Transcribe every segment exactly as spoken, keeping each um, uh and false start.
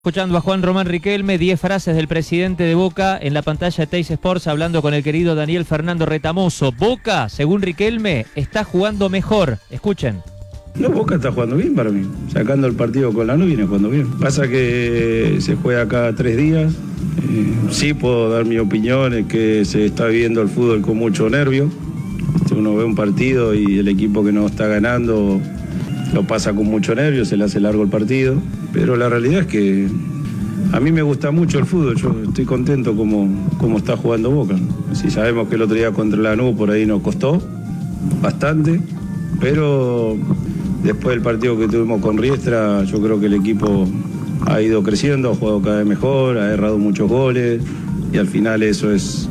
Escuchando a Juan Román Riquelme, diez frases del presidente de Boca en la pantalla de Teis Sports, hablando con el querido Daniel Fernando Retamoso. Boca, según Riquelme, está jugando mejor. Escuchen. No, Boca está jugando bien para mí. Sacando el partido con Lanús viene jugando bien. Pasa que se juega cada tres días. Eh, sí puedo dar mi opinión, es que se está viviendo el fútbol con mucho nervio. Uno ve un partido y el equipo que no está ganando lo pasa con mucho nervio, se le hace largo el partido. Pero la realidad es que a mí me gusta mucho el fútbol, yo estoy contento como, como está jugando Boca. Si sabemos que el otro día contra Lanús por ahí nos costó bastante, pero después del partido que tuvimos con Riestra, yo creo que el equipo ha ido creciendo, ha jugado cada vez mejor, ha errado muchos goles y al final eso es,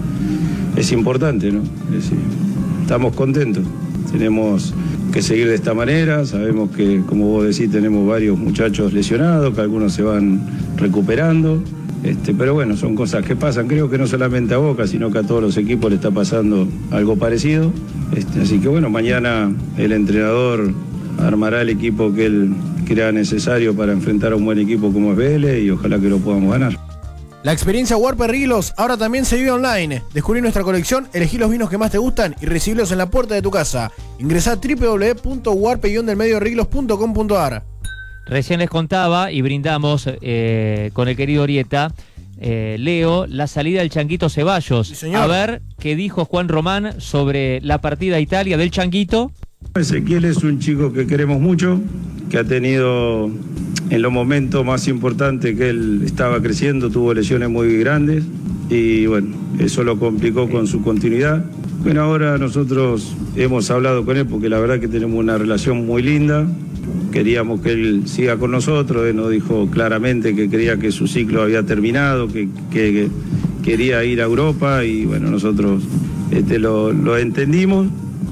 es importante, ¿no? Es decir, estamos contentos, tenemos que seguir de esta manera, sabemos que, como vos decís, tenemos varios muchachos lesionados, que algunos se van recuperando, este, pero bueno, son cosas que pasan, creo que no solamente a Boca, sino que a todos los equipos le está pasando algo parecido, este, así que bueno, mañana el entrenador armará el equipo que él crea necesario para enfrentar a un buen equipo como es Vélez y ojalá que lo podamos ganar. La experiencia Warper Rilos ahora también se vive online. Descubrí nuestra colección, elegí los vinos que más te gustan y recibirlos en la puerta de tu casa. Ingresá a doble u doble u doble u punto warpe guion del medio riglos punto com punto a r. Recién les contaba y brindamos eh, con el querido Orieta, eh, Leo, la salida del Changuito Ceballos. Sí, señor. A ver qué dijo Juan Román sobre la partida a Italia del Changuito. Ezequiel es un chico que queremos mucho, que ha tenido en los momentos más importantes que él estaba creciendo, tuvo lesiones muy grandes y bueno, eso lo complicó con su continuidad. Bueno, ahora nosotros hemos hablado con él porque la verdad que tenemos una relación muy linda, queríamos que él siga con nosotros, él nos dijo claramente que creía que su ciclo había terminado, que, que, que quería ir a Europa y bueno, nosotros este, lo, lo entendimos.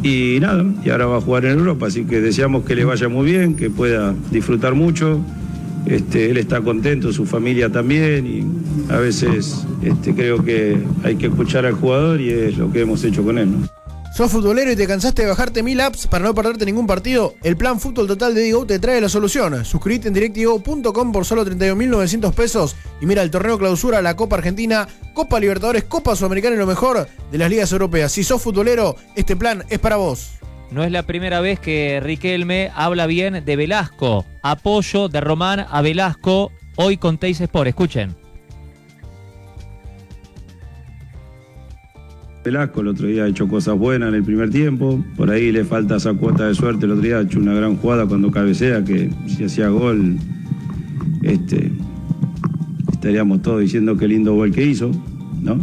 Y nada, y ahora va a jugar en Europa, así que deseamos que le vaya muy bien, que pueda disfrutar mucho. Este, él está contento, su familia también, y a veces este, creo que hay que escuchar al jugador y es lo que hemos hecho con él, ¿no? ¿Sos futbolero y te cansaste de bajarte mil apps para no perderte ningún partido? El plan Fútbol Total de Digo te trae la solución. Suscríbete en directivo punto com por solo treinta y un mil novecientos pesos y mira el torneo clausura, la Copa Argentina, Copa Libertadores, Copa Sudamericana y lo mejor de las ligas europeas. Si sos futbolero, este plan es para vos. No es la primera vez que Riquelme habla bien de Velasco. Apoyo de Román a Velasco hoy con Teis Sport. Escuchen. Velasco el otro día ha hecho cosas buenas en el primer tiempo, por ahí le falta esa cuota de suerte, el otro día ha hecho una gran jugada cuando cabecea, que si hacía gol, este, estaríamos todos diciendo qué lindo gol que hizo, ¿no?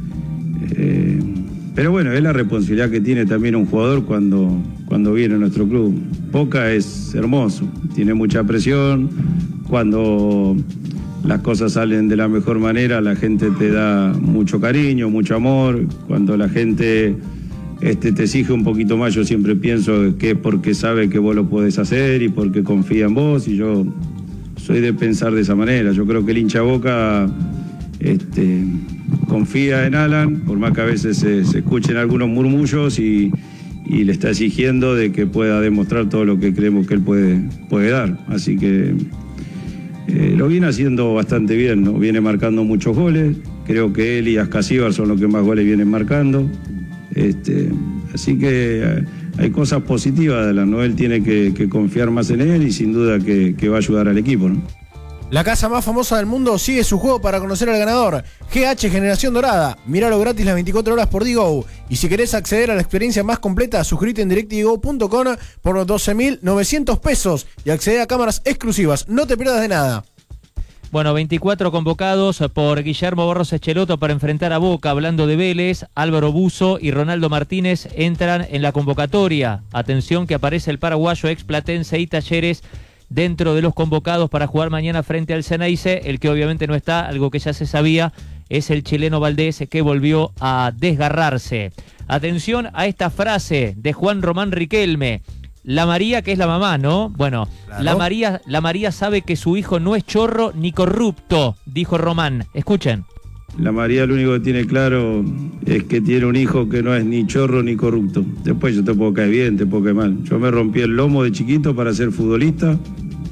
Eh, pero bueno, es la responsabilidad que tiene también un jugador cuando, cuando viene a nuestro club. Boca es hermoso, tiene mucha presión, cuando las cosas salen de la mejor manera, la gente te da mucho cariño, mucho amor. Cuando la gente este, te exige un poquito más, yo siempre pienso que es porque sabe que vos lo podés hacer y porque confía en vos, y yo soy de pensar de esa manera. Yo creo que el hincha Boca este, confía en Alan, por más que a veces se, se escuchen algunos murmullos y, y le está exigiendo de que pueda demostrar todo lo que creemos que él puede, puede dar. Así que Eh, lo viene haciendo bastante bien, ¿no? Viene marcando muchos goles, creo que él y Ascasíbar son los que más goles vienen marcando, este, así que eh, hay cosas positivas de la, ¿no? Él tiene que, que confiar más en él y sin duda que, que va a ayudar al equipo, ¿no? La casa más famosa del mundo sigue su juego para conocer al ganador. G H Generación Dorada. Míralo gratis las veinticuatro horas por Digo. Y si querés acceder a la experiencia más completa, suscríbete en directivo punto com por doce mil novecientos pesos y accede a cámaras exclusivas. No te pierdas de nada. Bueno, veinticuatro convocados por Guillermo Barros Echeloto para enfrentar a Boca. Hablando de Vélez, Álvaro Buzo y Ronaldo Martínez entran en la convocatoria. Atención que aparece el paraguayo ex Platense y Talleres dentro de los convocados para jugar mañana frente al Ceneice. El que obviamente no está, algo que ya se sabía, es el chileno Valdés, que volvió a desgarrarse. Atención a esta frase de Juan Román Riquelme. La María, que es la mamá, ¿no? Bueno, claro. la María, la María sabe que su hijo no es chorro ni corrupto, dijo Román. Escuchen. La María lo único que tiene claro es que tiene un hijo que no es ni chorro ni corrupto. Después yo te puedo caer bien, te puedo caer mal. Yo me rompí el lomo de chiquito para ser futbolista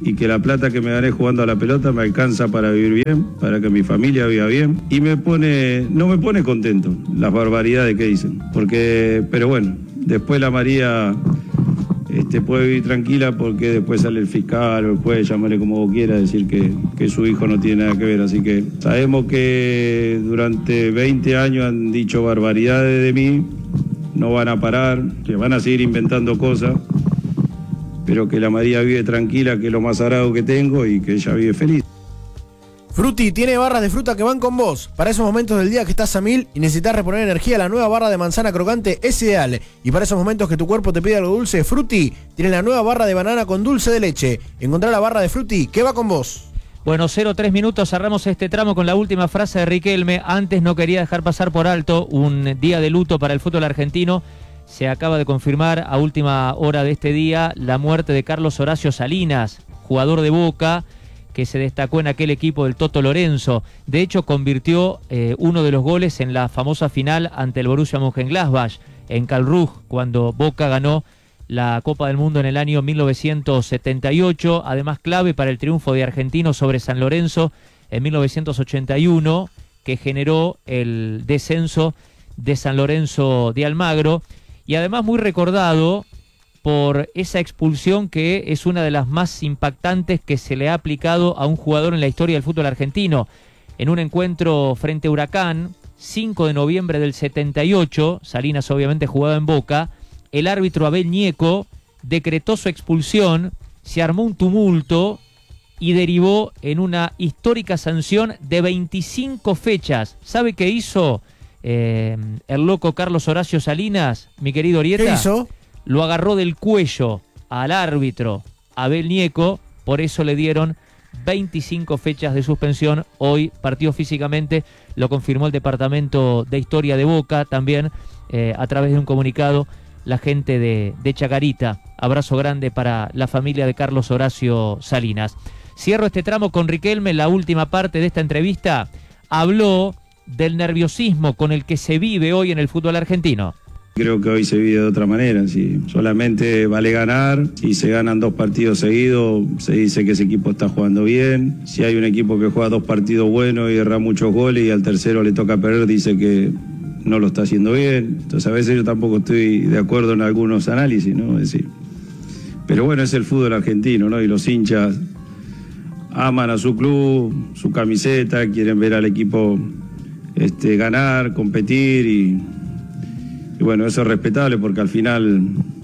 y que la plata que me gané jugando a la pelota me alcanza para vivir bien, para que mi familia viva bien, y me pone, no me pone contento las barbaridades que dicen, porque, pero bueno, después la María este, puede vivir tranquila porque después sale el fiscal o el juez, llámale como vos quieras, decir que, que su hijo no tiene nada que ver, así que sabemos que durante veinte años han dicho barbaridades de mí, no van a parar, que van a seguir inventando cosas, pero que la María vive tranquila, que es lo más sagrado que tengo y que ella vive feliz. Fruti tiene barras de fruta que van con vos. Para esos momentos del día que estás a mil y necesitas reponer energía, la nueva barra de manzana crocante es ideal. Y para esos momentos que tu cuerpo te pide algo dulce, Fruti tiene la nueva barra de banana con dulce de leche. Encontrá la barra de Fruti que va con vos. Bueno, cero tres minutos, cerramos este tramo con la última frase de Riquelme. Antes no quería dejar pasar por alto un día de luto para el fútbol argentino. Se acaba de confirmar a última hora de este día la muerte de Carlos Horacio Salinas, jugador de Boca, que se destacó en aquel equipo del Toto Lorenzo. De hecho, convirtió eh, uno de los goles en la famosa final ante el Borussia Mönchengladbach, en Karlsruhe, cuando Boca ganó la Copa del Mundo en el año mil novecientos setenta y ocho, además clave para el triunfo de Argentinos sobre San Lorenzo en mil novecientos ochenta y uno, que generó el descenso de San Lorenzo de Almagro, y además muy recordado por esa expulsión que es una de las más impactantes que se le ha aplicado a un jugador en la historia del fútbol argentino. En un encuentro frente a Huracán, cinco de noviembre del setenta y ocho, Salinas obviamente jugaba en Boca, el árbitro Abel Ñeco decretó su expulsión, se armó un tumulto y derivó en una histórica sanción de veinticinco fechas. ¿Sabe qué hizo eh, el loco Carlos Horacio Salinas, mi querido Orieta? ¿Qué hizo? Lo agarró del cuello al árbitro Abel Ñeco, por eso le dieron veinticinco fechas de suspensión. Hoy partió físicamente, lo confirmó el Departamento de Historia de Boca, también eh, a través de un comunicado la gente de, de Chacarita. Abrazo grande para la familia de Carlos Horacio Salinas. Cierro este tramo con Riquelme, la última parte de esta entrevista. Habló del nerviosismo con el que se vive hoy en el fútbol argentino. Creo que hoy se vive de otra manera, si solamente vale ganar, si se ganan dos partidos seguidos, se dice que ese equipo está jugando bien, si hay un equipo que juega dos partidos buenos y erra muchos goles y al tercero le toca perder, dice que no lo está haciendo bien. Entonces a veces yo tampoco estoy de acuerdo en algunos análisis, ¿no? Es decir, pero bueno, es el fútbol argentino, ¿no? Y los hinchas aman a su club, su camiseta, quieren ver al equipo este, ganar, competir y... Y bueno, eso es respetable porque al final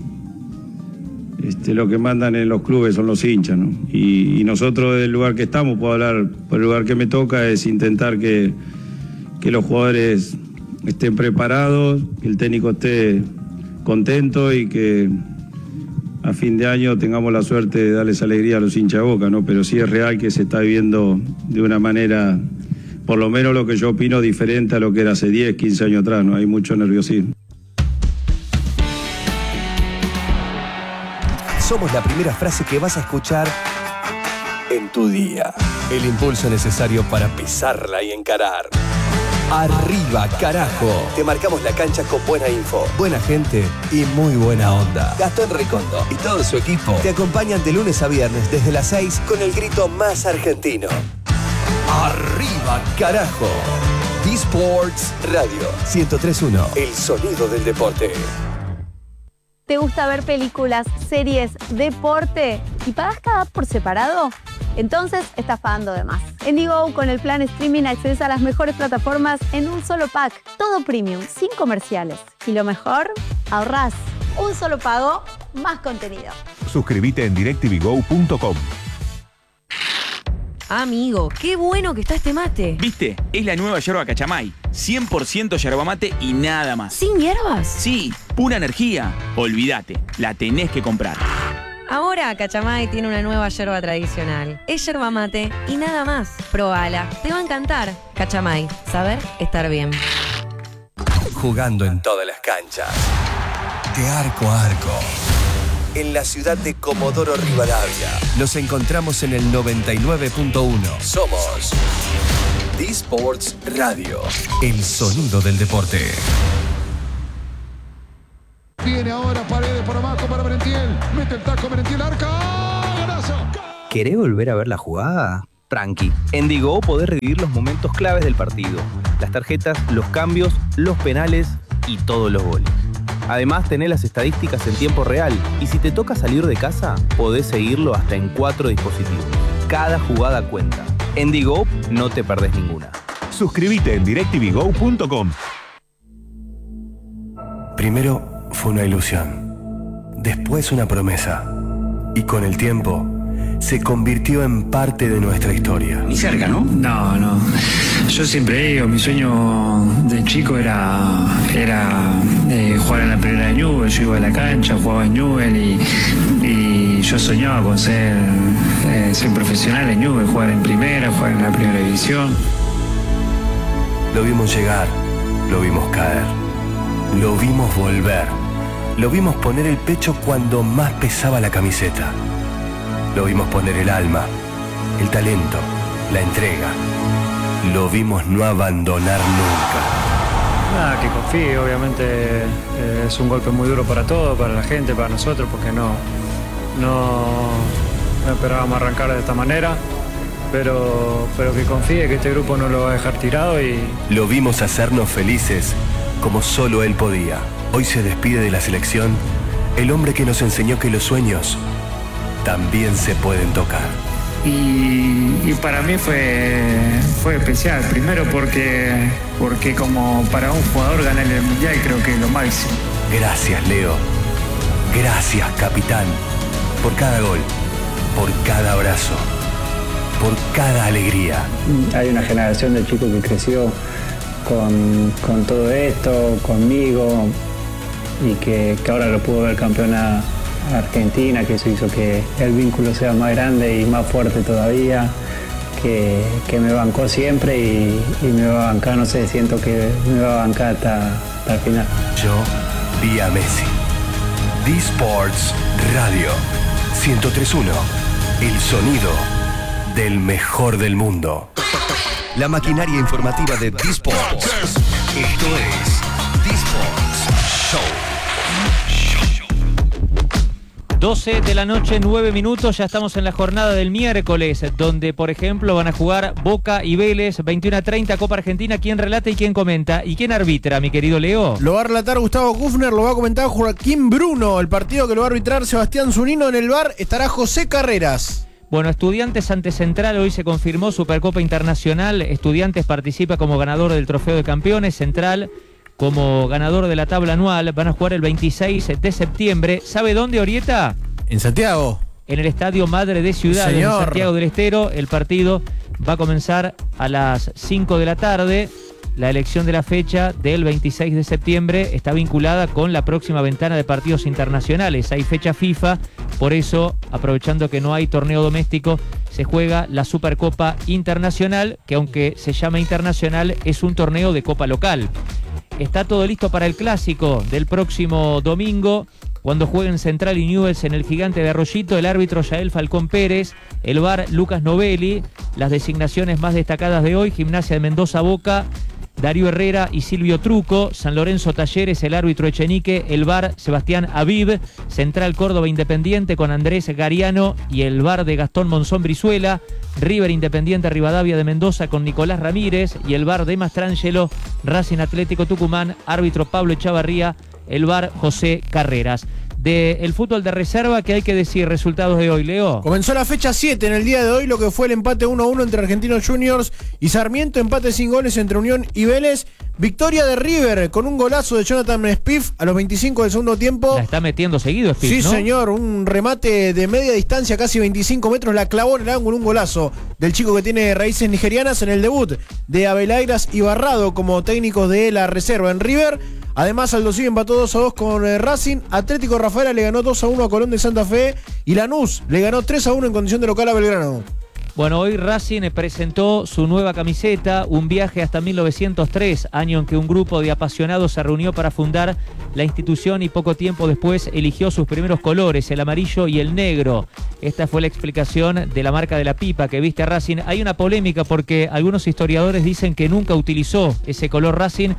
este, lo que mandan en los clubes son los hinchas, ¿no? Y, y nosotros del lugar que estamos, puedo hablar por el lugar que me toca, es intentar que, que los jugadores estén preparados, que el técnico esté contento y que a fin de año tengamos la suerte de darles alegría a los hinchas de Boca, ¿no? Pero sí es real que se está viviendo de una manera, por lo menos lo que yo opino, diferente a lo que era hace diez, quince años atrás, ¿no? Hay mucho nerviosismo. Somos la primera frase que vas a escuchar en tu día. El impulso necesario para pisarla y encarar. Arriba, carajo. Te marcamos la cancha con buena info, buena gente y muy buena onda. Gastón Recondo y todo su equipo te acompañan de lunes a viernes desde las seis con el grito más argentino. Arriba, carajo. D-Sports Radio ciento tres punto uno. El sonido del deporte. ¿Te gusta ver películas, series, deporte y pagas cada app por separado? Entonces estás pagando de más. En Digo, con el plan streaming accedes a las mejores plataformas en un solo pack. Todo premium, sin comerciales. Y lo mejor, ahorrás. Un solo pago, más contenido. Suscríbete en directv go punto com. Amigo, qué bueno que está este mate. ¿Viste? Es la nueva yerba Cachamay. cien por ciento yerba mate y nada más. ¿Sin hierbas? Sí, pura energía. Olvídate, la tenés que comprar. Ahora Cachamay tiene una nueva yerba tradicional. Es yerba mate y nada más. Probala, te va a encantar. Cachamay, saber estar bien. Jugando en todas las canchas. De arco a arco. En la ciudad de Comodoro Rivadavia. Nos encontramos en el noventa y nueve punto uno. Somos D-Sports Radio. El sonido del deporte. Viene ahora Paredes por abajo para Merentiel. Mete el taco Merentiel, arca. ¡Golazo! ¿Querés volver a ver la jugada? Tranqui. En Digo podés revivir los momentos claves del partido. Las tarjetas, los cambios, los penales y todos los goles. Además, tenés las estadísticas en tiempo real. Y si te toca salir de casa, podés seguirlo hasta en cuatro dispositivos. Cada jugada cuenta. En Digo no te perdés ninguna. Suscríbete en directv go punto com. Primero fue una ilusión, después una promesa, y con el tiempo se convirtió en parte de nuestra historia. Ni cerca, ¿no? No, no. Yo siempre digo, mi sueño de chico era, era eh, jugar en la primera de Newell's. Yo iba a la cancha, jugaba en Newell's y, y yo soñaba con ser, eh, ser profesional en Newell's, jugar en primera, jugar en la primera división. Lo vimos llegar, lo vimos caer, lo vimos volver, lo vimos poner el pecho cuando más pesaba la camiseta. Lo vimos poner el alma, el talento, la entrega. Lo vimos no abandonar nunca. Nada, que confíe, obviamente eh, es un golpe muy duro para todos, para la gente, para nosotros, porque no, no, no esperábamos arrancar de esta manera, pero, pero que confíe que este grupo no lo va a dejar tirado y... Lo vimos hacernos felices como solo él podía. Hoy se despide de la selección el hombre que nos enseñó que los sueños también se pueden tocar. Y, y para mí fue, fue especial, primero porque, porque como para un jugador ganar el Mundial creo que es lo máximo. Gracias, Leo. Gracias, capitán, por cada gol, por cada abrazo, por cada alegría. Hay una generación de chicos que creció con, con todo esto, conmigo, y que, que ahora lo pudo ver campeón a Argentina, que eso hizo que el vínculo sea más grande y más fuerte todavía, que, que me bancó siempre y, y me va a bancar, no sé, siento que me va a bancar hasta, hasta el final. Yo vi a Messi. D-Sports Radio ciento tres punto uno, el sonido del mejor del mundo. La maquinaria informativa de D-Sports. Esto es D-Sports Show. doce de la noche, nueve minutos, ya estamos en la jornada del miércoles, donde, por ejemplo, van a jugar Boca y Vélez, veintiuno a treinta, Copa Argentina. ¿Quién relata y quién comenta? ¿Y quién arbitra, mi querido Leo? Lo va a relatar Gustavo Kufner, lo va a comentar Joaquín Bruno. El partido que lo va a arbitrar Sebastián Zunino. En el V A R estará José Carreras. Bueno, Estudiantes ante Central, hoy se confirmó Supercopa Internacional. Estudiantes participa como ganador del Trofeo de Campeones, Central como ganador de la tabla anual. Van a jugar el veintiséis de septiembre. ¿Sabe dónde, Orieta? En Santiago. En el Estadio Madre de Ciudad, Señor. en Santiago del Estero. El partido va a comenzar a las cinco de la tarde. La elección de la fecha del veintiséis de septiembre está vinculada con la próxima ventana de partidos internacionales. Hay fecha FIFA, por eso, aprovechando que no hay torneo doméstico, se juega la Supercopa Internacional, que aunque se llama internacional, es un torneo de copa local. Está todo listo para el clásico del próximo domingo, cuando jueguen Central y Newell's en el Gigante de Arroyito. El árbitro Yael Falcón Pérez, el V A R Lucas Novelli. Las designaciones más destacadas de hoy: Gimnasia de Mendoza Boca, Darío Herrera y Silvio Truco. San Lorenzo Talleres, el árbitro Echenique. El V A R Sebastián Aviv. Central Córdoba Independiente con Andrés Gariano y el V A R de Gastón Monzón Brizuela. River Independiente Rivadavia de Mendoza con Nicolás Ramírez y el V A R de Mastrangelo. Racing Atlético Tucumán, árbitro Pablo Echavarría. El V A R José Carreras. Del fútbol de reserva, ¿qué hay que decir? Resultados de hoy, Leo. Comenzó la fecha siete en el día de hoy, lo que fue el empate uno a uno entre Argentinos Juniors y Sarmiento, empate sin goles entre Unión y Vélez. Victoria de River con un golazo de Jonathan Spiff a los veinticinco del segundo tiempo. La está metiendo seguido Spiff, Sí, ¿no? señor, un remate de media distancia, casi veinticinco metros, la clavó en el ángulo, un golazo del chico que tiene raíces nigerianas en el debut de Abelairas y Barrado como técnicos de la reserva en River. Además, Aldo Civi empató dos a dos con eh, Racing. Atlético Rafaela le ganó dos a uno a Colón de Santa Fe. Y Lanús le ganó tres a uno en condición de local a Belgrano. Bueno, hoy Racing presentó su nueva camiseta, un viaje hasta mil novecientos tres, año en que un grupo de apasionados se reunió para fundar la institución y poco tiempo después eligió sus primeros colores, el amarillo y el negro. Esta fue la explicación de la marca de la pipa que viste a Racing. Hay una polémica porque algunos historiadores dicen que nunca utilizó ese color Racing.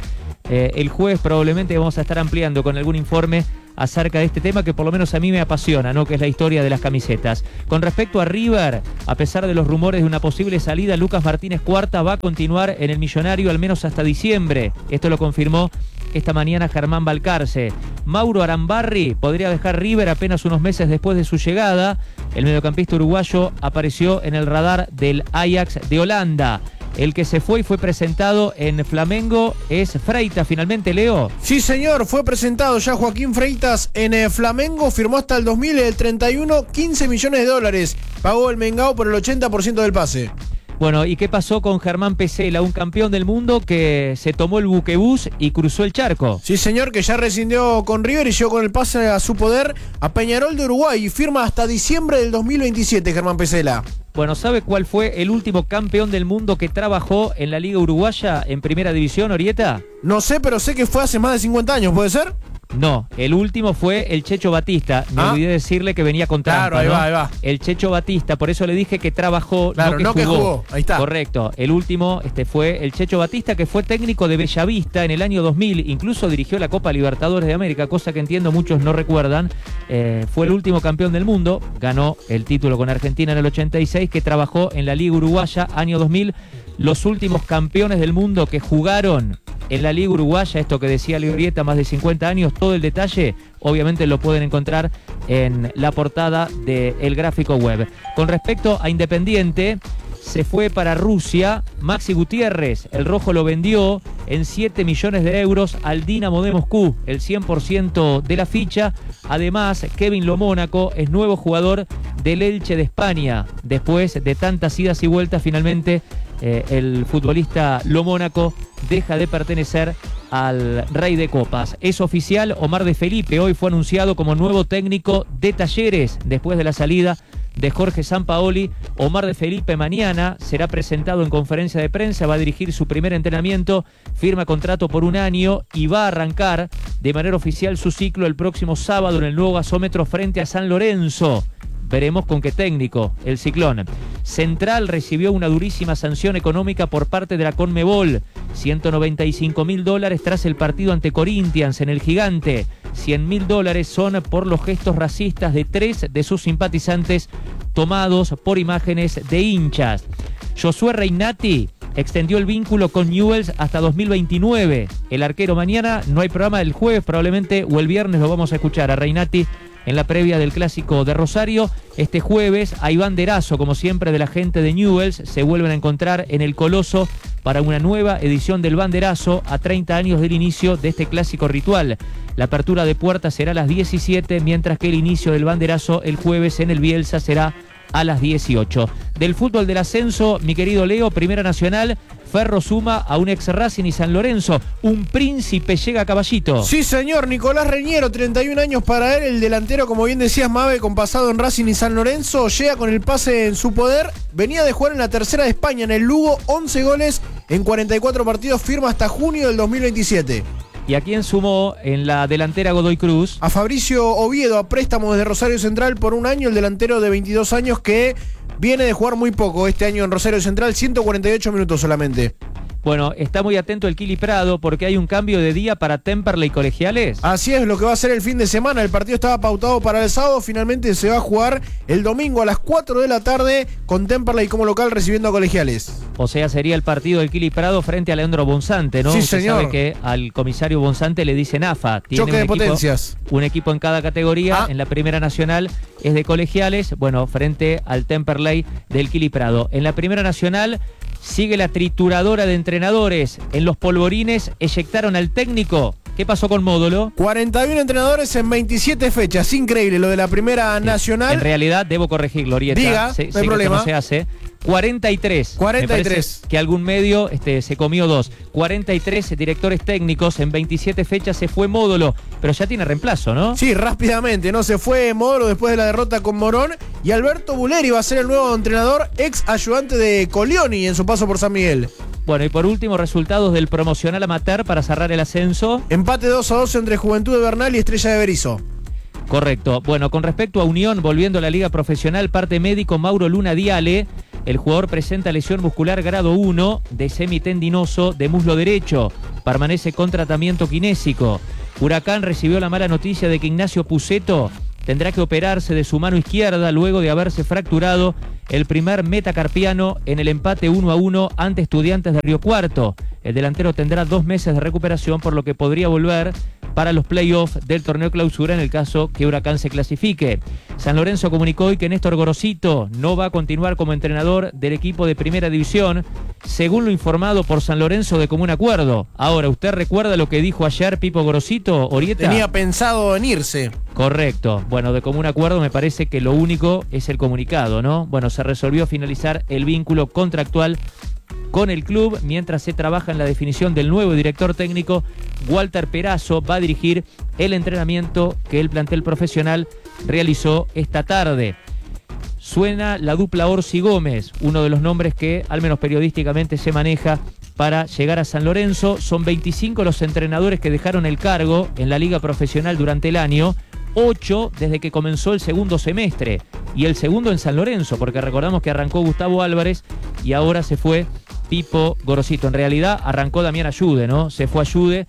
Eh, el jueves probablemente vamos a estar ampliando con algún informe acerca de este tema que por lo menos a mí me apasiona, ¿no? Que es la historia de las camisetas. Con respecto a River, a pesar de los rumores de una posible salida, Lucas Martínez Cuarta va a continuar en el Millonario al menos hasta diciembre. Esto lo confirmó esta mañana Germán Balcarce. Mauro Arambarri podría dejar River apenas unos meses después de su llegada. El mediocampista uruguayo apareció en el radar del Ajax de Holanda. El que se fue y fue presentado en Flamengo es Freitas, finalmente, Leo. Sí, señor, fue presentado ya Joaquín Freitas en eh, Flamengo, firmó hasta el dos mil treinta y uno, quince millones de dólares. Pagó el Mengao por el ochenta por ciento del pase. Bueno, ¿y qué pasó con Germán Pesela, un campeón del mundo que se tomó el buquebús y cruzó el charco? Sí, señor, que ya rescindió con River y llegó con el pase a su poder a Peñarol de Uruguay y firma hasta diciembre del dos mil veintisiete, Germán Pesela. Bueno, ¿sabe cuál fue el último campeón del mundo que trabajó en la Liga Uruguaya en Primera División, Orieta? No sé, pero sé que fue hace más de cincuenta años, ¿puede ser? No, el último fue el Checho Batista. Me ah. olvidé decirle que venía con trampa, Claro, ahí ¿no? va, ahí va. El Checho Batista, por eso le dije que trabajó, claro, no que no jugó. Que jugó. Ahí está. Correcto. El último este, fue el Checho Batista, que fue técnico de Bellavista en el año dos mil. Incluso dirigió la Copa Libertadores de América, cosa que entiendo muchos no recuerdan. Eh, fue el último campeón del mundo. Ganó el título con Argentina en el ochenta y seis, que trabajó en la Liga Uruguaya, año dos mil. Los últimos campeones del mundo que jugaron en la Liga Uruguaya, esto que decía Leorieta, más de cincuenta años, todo el detalle, obviamente lo pueden encontrar en la portada del gráfico web. Con respecto a Independiente, se fue para Rusia Maxi Gutiérrez, el rojo lo vendió en siete millones de euros al Dinamo de Moscú, el cien por ciento de la ficha. Además, Kevin Lo Mónaco es nuevo jugador del Elche de España. Después de tantas idas y vueltas, finalmente eh, el futbolista Lo Mónaco deja de pertenecer al Rey de Copas. Es oficial, Omar de Felipe hoy fue anunciado como nuevo técnico de Talleres después de la salida de Jorge Sampaoli. Omar de Felipe mañana será presentado en conferencia de prensa, va a dirigir su primer entrenamiento, firma contrato por un año y va a arrancar de manera oficial su ciclo el próximo sábado en el nuevo gasómetro frente a San Lorenzo. Veremos con qué técnico, el Ciclón. Central recibió una durísima sanción económica por parte de la Conmebol. ciento noventa y cinco mil dólares tras el partido ante Corinthians en el Gigante. cien mil dólares son por los gestos racistas de tres de sus simpatizantes tomados por imágenes de hinchas. Josué Reinati extendió el vínculo con Newell's hasta dos mil veintinueve. El arquero mañana, no hay programa del jueves probablemente, o el viernes lo vamos a escuchar a Reinati en la previa del Clásico de Rosario. Este jueves hay banderazo, como siempre, de la gente de Newell's. Se vuelven a encontrar en el Coloso para una nueva edición del banderazo a treinta años del inicio de este clásico ritual. La apertura de puertas será a las diecisiete, mientras que el inicio del banderazo el jueves en el Bielsa será a las dieciocho. Del fútbol del ascenso, mi querido Leo, Primera Nacional, Ferro suma a un ex Racing y San Lorenzo. Un príncipe llega a Caballito. Sí, señor, Nicolás Reñero, treinta y un años para él, el delantero, como bien decías, Mabe, con pasado en Racing y San Lorenzo, llega con el pase en su poder. Venía de jugar en la tercera de España, en el Lugo, once goles en cuarenta y cuatro partidos, firma hasta junio del dos mil veintisiete. ¿Y a quién sumó en la delantera Godoy Cruz? A Fabricio Oviedo, a préstamo desde Rosario Central por un año, el delantero de veintidós años que viene de jugar muy poco este año en Rosario Central, ciento cuarenta y ocho minutos solamente. Bueno, está muy atento el Kili Prado porque hay un cambio de día para Temperley Colegiales. Así es, lo que va a ser el fin de semana. El partido estaba pautado para el sábado, finalmente se va a jugar el domingo a las cuatro de la tarde con Temperley como local recibiendo a Colegiales. O sea, sería el partido del Kili Prado frente a Leandro Bonzante, ¿no? Sí, Usted señor. sabe que al comisario Bonzante le dicen A F A. Tiene Choque de equipo, potencias. Un equipo en cada categoría. Ah. En la Primera Nacional es de Colegiales, bueno, frente al Temperley del Kili Prado. En la Primera Nacional sigue la trituradora de entrenadores. En los polvorines eyectaron al técnico. ¿Qué pasó con Módulo? cuarenta y uno entrenadores en veintisiete fechas. Increíble lo de la Primera Nacional. En realidad, debo corregir, Glorieta. Diga, sé, no sé hay que problema. esto no se hace. cuarenta y tres. cuarenta y Me tres. parece que algún medio este, se comió dos. cuarenta y tres directores técnicos en veintisiete fechas. Se fue Módulo, pero ya tiene reemplazo, ¿no? Sí, rápidamente, ¿no? Se fue Módulo después de la derrota con Morón. Y Alberto Buleri va a ser el nuevo entrenador, ex ayudante de Colioni en su paso por San Miguel. Bueno, y por último, resultados del promocional amateur para cerrar el ascenso. Empate dos a dos entre Juventud de Bernal y Estrella de Berizo. Correcto. Bueno, con respecto a Unión, volviendo a la liga profesional, parte médico Mauro Luna Diale. El jugador presenta lesión muscular grado uno de semitendinoso de muslo derecho. permanece con tratamiento kinésico. Huracán recibió la mala noticia de que Ignacio Pusetto tendrá que operarse de su mano izquierda luego de haberse fracturado el primer metacarpiano en el empate uno a uno ante Estudiantes de Río Cuarto. El delantero tendrá dos meses de recuperación, por lo que podría volver para los playoffs del torneo clausura en el caso que Huracán se clasifique. San Lorenzo comunicó hoy que Néstor Gorosito no va a continuar como entrenador del equipo de primera división, según lo informado por San Lorenzo de común acuerdo. Ahora, ¿usted recuerda lo que dijo ayer Pipo Gorosito, Orieta? Tenía pensado en irse. Correcto. Bueno, de común acuerdo me parece que lo único es el comunicado, ¿no? Bueno, se resolvió finalizar el vínculo contractual con el club mientras se trabaja en la definición del nuevo director técnico. Walter Perazo va a dirigir el entrenamiento que el plantel profesional realizó esta tarde. Suena la dupla Orsi Gómez, uno de los nombres que al menos periodísticamente se maneja para llegar a San Lorenzo. Son veinticinco los entrenadores que dejaron el cargo en la liga profesional durante el año, ocho desde que comenzó el segundo semestre y el segundo en San Lorenzo, porque recordamos que arrancó Gustavo Álvarez y ahora se fue Pipo Gorosito. En realidad arrancó Damián Ayude, ¿no? Se fue Ayude,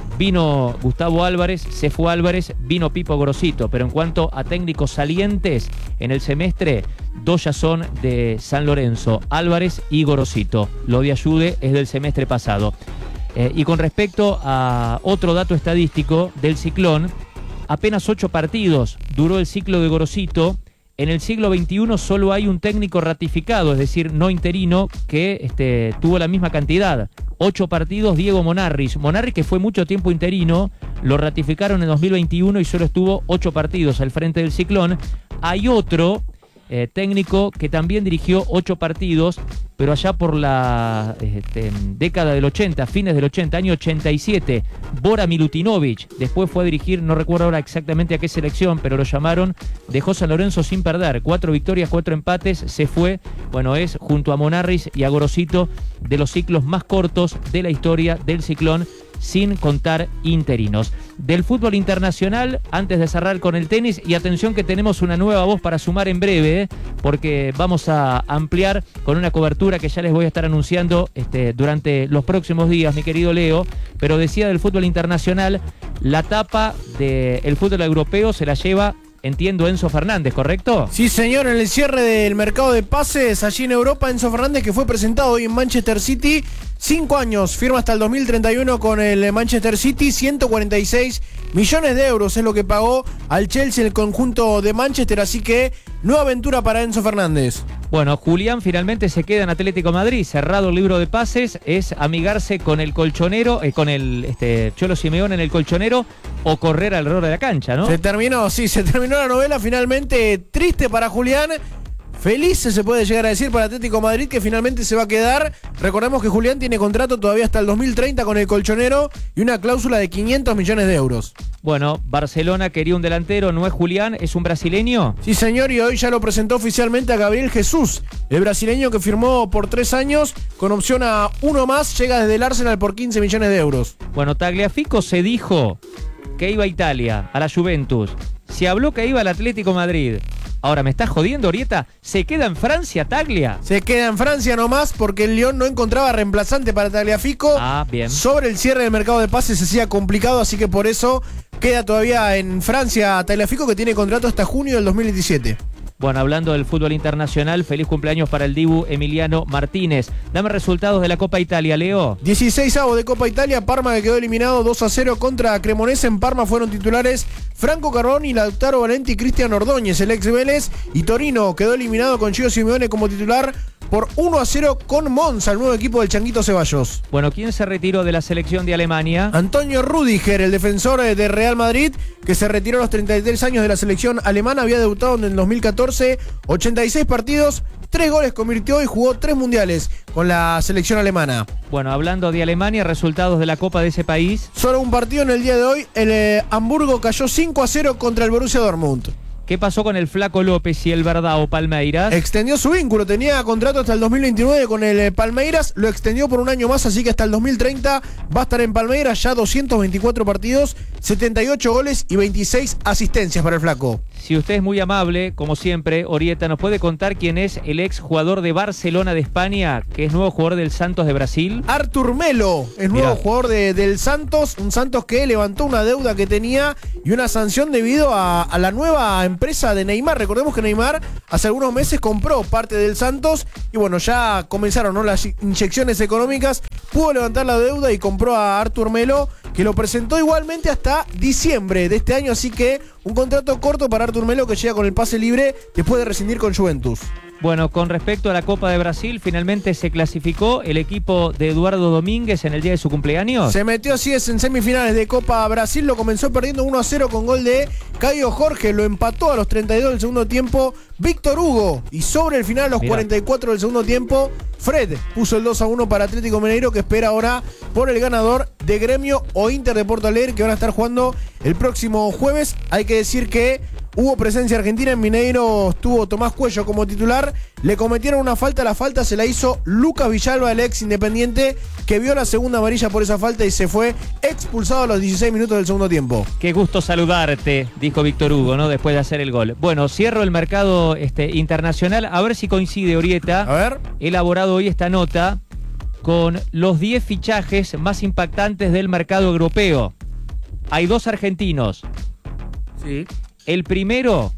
vino Gustavo Álvarez, se fue Álvarez, vino Pipo Gorosito. Pero en cuanto a técnicos salientes en el semestre, dos ya son de San Lorenzo, Álvarez y Gorosito. Lo de Ayude es del semestre pasado. Eh, y con respecto a otro dato estadístico del Ciclón, apenas ocho partidos duró el ciclo de Gorosito. En el siglo veintiuno solo hay un técnico ratificado, es decir, no interino, que este, tuvo la misma cantidad. Ocho partidos, Diego Monarris. Monarris, que fue mucho tiempo interino, lo ratificaron en dos mil veintiuno y solo estuvo ocho partidos al frente del Ciclón. Hay otro eh, técnico que también dirigió ocho partidos, pero allá por la este, década del ochenta, fines del ochenta, año ochenta y siete, Bora Milutinovic. Después fue a dirigir, no recuerdo ahora exactamente a qué selección, pero lo llamaron, dejó San Lorenzo sin perder, cuatro victorias, cuatro empates, se fue. Bueno, es junto a Monarris y a Gorosito de los ciclos más cortos de la historia del Ciclón, sin contar interinos. Del fútbol internacional, antes de cerrar con el tenis, y atención que tenemos una nueva voz para sumar en breve, ¿eh? porque vamos a ampliar con una cobertura que ya les voy a estar anunciando este, durante los próximos días, mi querido Leo. Pero decía del fútbol internacional, la tapa del fútbol europeo se la lleva, entiendo, Enzo Fernández, ¿correcto? Sí, señor, en el cierre del mercado de pases allí en Europa, Enzo Fernández, que fue presentado hoy en Manchester City, cinco años, firma hasta el dos mil treinta y uno con el Manchester City, ciento cuarenta y seis millones de euros es lo que pagó al Chelsea el conjunto de Manchester, así que nueva aventura para Enzo Fernández. Bueno, Julián finalmente se queda en Atlético Madrid, cerrado el libro de pases, es amigarse con el colchonero, eh, con el este, Cholo Simeone en el colchonero, o correr alrededor de la cancha, ¿no? Se terminó, sí, se terminó la novela, finalmente triste para Julián. Feliz se puede llegar a decir para Atlético Madrid, que finalmente se va a quedar. Recordemos que Julián tiene contrato todavía hasta el dos mil treinta con el colchonero y una cláusula de quinientos millones de euros. Bueno, Barcelona quería un delantero, no es Julián, es un brasileño. Sí, señor, y hoy ya lo presentó oficialmente a Gabriel Jesús, el brasileño que firmó por tres años con opción a uno más, llega desde el Arsenal por quince millones de euros. Bueno, Tagliafico se dijo que iba a Italia, a la Juventus. Se habló que iba al Atlético Madrid. Ahora, ¿me estás jodiendo, Orieta? ¿Se queda en Francia, Taglia? Se queda en Francia nomás porque el Lyon no encontraba reemplazante para Tagliafico. Ah, bien. Sobre el cierre del mercado de pases se hacía complicado, así que por eso queda todavía en Francia Tagliafico, que tiene contrato hasta junio del dos mil diecisiete. Bueno, hablando del fútbol internacional, feliz cumpleaños para el Dibu Emiliano Martínez. Dame resultados de la Copa Italia, Leo. dieciseisavo de Copa Italia, Parma que quedó eliminado dos a cero contra Cremonese. En Parma fueron titulares Franco Carboni, Lautaro Valenti y Cristian Ordóñez, el ex Vélez. Y Torino quedó eliminado con Gio Simeone como titular por uno a cero con Monza, el nuevo equipo del Changuito Ceballos. Bueno, ¿quién se retiró de la selección de Alemania? Antonio Rüdiger, el defensor de Real Madrid, que se retiró a los treinta y tres años de la selección alemana. Había debutado en el dos mil catorce, ochenta y seis partidos, tres goles convirtió y jugó tres mundiales con la selección alemana. Bueno, hablando de Alemania, resultados de la Copa de ese país. Solo un partido en el día de hoy, el eh, Hamburgo cayó cinco a cero contra el Borussia Dortmund. ¿Qué pasó con el Flaco López y el Verdao Palmeiras? Extendió su vínculo, tenía contrato hasta el dos mil veintinueve con el Palmeiras, lo extendió por un año más, así que hasta el dos mil treinta va a estar en Palmeiras, ya doscientos veinticuatro partidos, setenta y ocho goles y veintiséis asistencias para el Flaco. si usted es muy amable, como siempre, Orieta, ¿nos puede contar quién es el ex jugador de Barcelona de España, que es nuevo jugador del Santos de Brasil? Artur Melo es nuevo Mirá. jugador de, del Santos, un Santos que levantó una deuda que tenía y una sanción debido a, a la nueva empresa de Neymar. Recordemos que Neymar hace algunos meses compró parte del Santos y bueno, ya comenzaron, ¿no?, las inyecciones económicas, pudo levantar la deuda y compró a Artur Melo, que lo presentó igualmente hasta diciembre de este año, así que un contrato corto para Artur Melo que llega con el pase libre después de rescindir con Juventus. Bueno, con respecto a la Copa de Brasil, finalmente se clasificó el equipo de Eduardo Domínguez en el día de su cumpleaños. Se metió así es en semifinales de Copa Brasil, lo comenzó perdiendo uno a cero con gol de Caio Jorge, lo empató a los treinta y dos del segundo tiempo Víctor Hugo y sobre el final a los Mirá. cuarenta y cuatro del segundo tiempo Fred puso el dos a uno para Atlético Mineiro, que espera ahora por el ganador de Gremio o Inter de Porto Alegre, que van a estar jugando el próximo jueves. Hay que decir que hubo presencia argentina en Mineiro, estuvo Tomás Cuello como titular, le cometieron una falta, la falta se la hizo Lucas Villalba, el ex Independiente, que vio la segunda amarilla por esa falta y se fue expulsado a los dieciséis minutos del segundo tiempo. Qué gusto saludarte, dijo Víctor Hugo, ¿no?, después de hacer el gol. Bueno, cierro el mercado este, internacional, a ver si coincide, Orieta. A ver. He elaborado hoy esta nota con los diez fichajes más impactantes del mercado europeo. Hay dos argentinos. Sí. El primero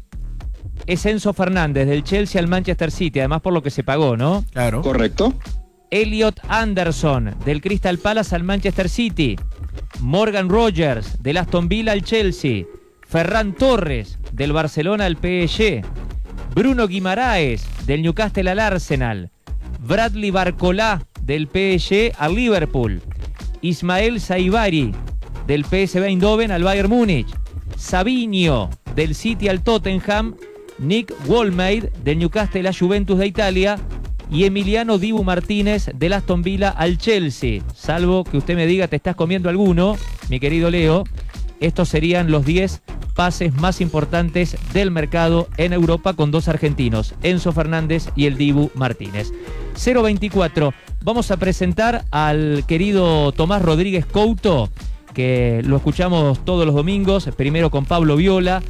es Enzo Fernández, del Chelsea al Manchester City, además por lo que se pagó, ¿no? Claro. Correcto. Elliot Anderson, del Crystal Palace al Manchester City. Morgan Rogers, del Aston Villa al Chelsea. Ferran Torres, del Barcelona al P S G. Bruno Guimaraes, del Newcastle al Arsenal. Bradley Barcolá, del P S G al Liverpool. Ismael Saibari, del P S V Eindhoven al Bayern Múnich. Savinho, del City al Tottenham. Nick Wolmeid, del Newcastle a Juventus de Italia. Y Emiliano Dibu Martínez, del Aston Villa al Chelsea. Salvo que usted me diga, te estás comiendo alguno, mi querido Leo. Estos serían los diez pases más importantes del mercado en Europa, con dos argentinos, Enzo Fernández y el Dibu Martínez. cero veinticuatro, vamos a presentar al querido Tomás Rodríguez Couto, que lo escuchamos todos los domingos, primero con Pablo Viola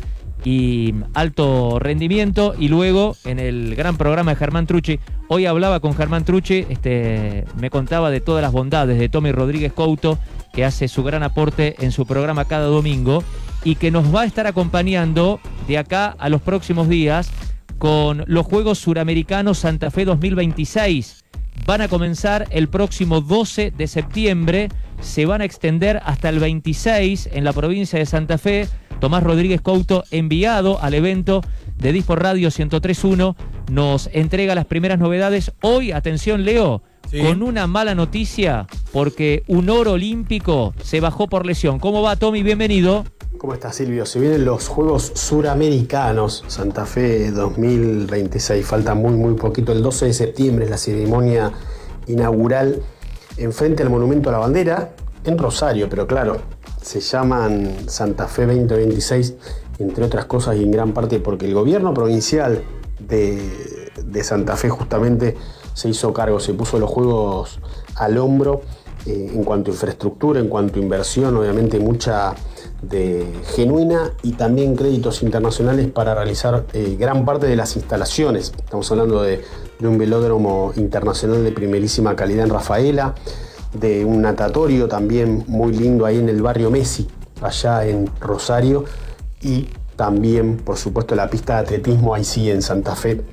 y Alto Rendimiento, y luego en el gran programa de Germán Trucci. Hoy hablaba con Germán Trucci, este, me contaba de todas las bondades de Tommy Rodríguez Couto, que hace su gran aporte en su programa cada domingo y que nos va a estar acompañando de acá a los próximos días con los Juegos Suramericanos Santa Fe dos mil veintiséis. Van a comenzar el próximo doce de septiembre, se van a extender hasta el veintiséis en la provincia de Santa Fe. Tomás Rodríguez Couto, enviado al evento de Dispo Radio ciento tres punto uno, nos entrega las primeras novedades. Hoy, atención Leo, sí, con una mala noticia, porque un oro olímpico se bajó por lesión. ¿Cómo va, Tommy? Bienvenido. ¿Cómo estás, Silvio? Se vienen los Juegos Suramericanos Santa Fe dos mil veintiséis. Falta muy, muy poquito. El doce de septiembre es la ceremonia inaugural enfrente al Monumento a la Bandera, en Rosario, pero claro, se llaman Santa Fe veinte veintiséis, entre otras cosas y en gran parte porque el gobierno provincial de, de Santa Fe justamente se hizo cargo, se puso los Juegos al hombro eh, en cuanto a infraestructura, en cuanto a inversión, obviamente mucha de genuina y también créditos internacionales para realizar eh, gran parte de las instalaciones. Estamos hablando de, de un velódromo internacional de primerísima calidad en Rafaela, de un natatorio también muy lindo ahí en el barrio Messi, allá en Rosario, y también, por supuesto, la pista de atletismo ahí sí en Santa Fe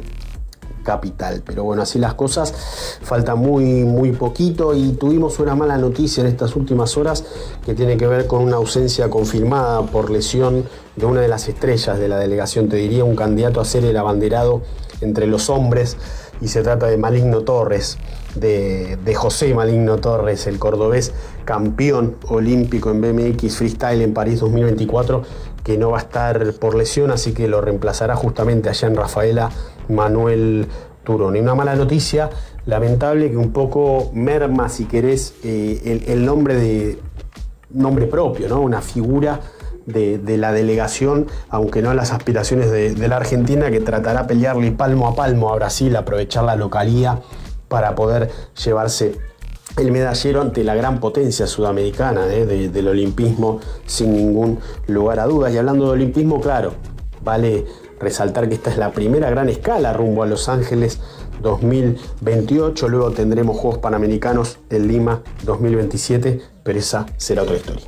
capital. Pero bueno, así las cosas, falta muy, muy poquito y tuvimos una mala noticia en estas últimas horas que tiene que ver con una ausencia confirmada por lesión de una de las estrellas de la delegación, te diría un candidato a ser el abanderado entre los hombres, y se trata de Maligno Torres, de, de José Maligno Torres, el cordobés campeón olímpico en B M X Freestyle en París dos mil veinticuatro, que no va a estar por lesión, así que lo reemplazará justamente allá en Rafaela Manuel Turón. Y una mala noticia, lamentable, que un poco merma, si querés, eh, el, el nombre de nombre propio, ¿no? Una figura de, de la delegación, aunque no las aspiraciones de, de la Argentina, que tratará de pelearle palmo a palmo a Brasil, aprovechar la localía para poder llevarse el medallero ante la gran potencia sudamericana eh, de, del olimpismo, sin ningún lugar a dudas. Y hablando de olimpismo, claro, Vale resaltar que esta es la primera gran escala rumbo a Los Ángeles dos mil veintiocho, luego tendremos Juegos Panamericanos en Lima dos mil veintisiete, pero esa será otra historia.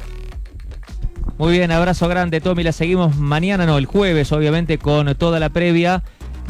Muy bien, abrazo grande, Tommy. La seguimos mañana, no, el jueves, obviamente, con toda la previa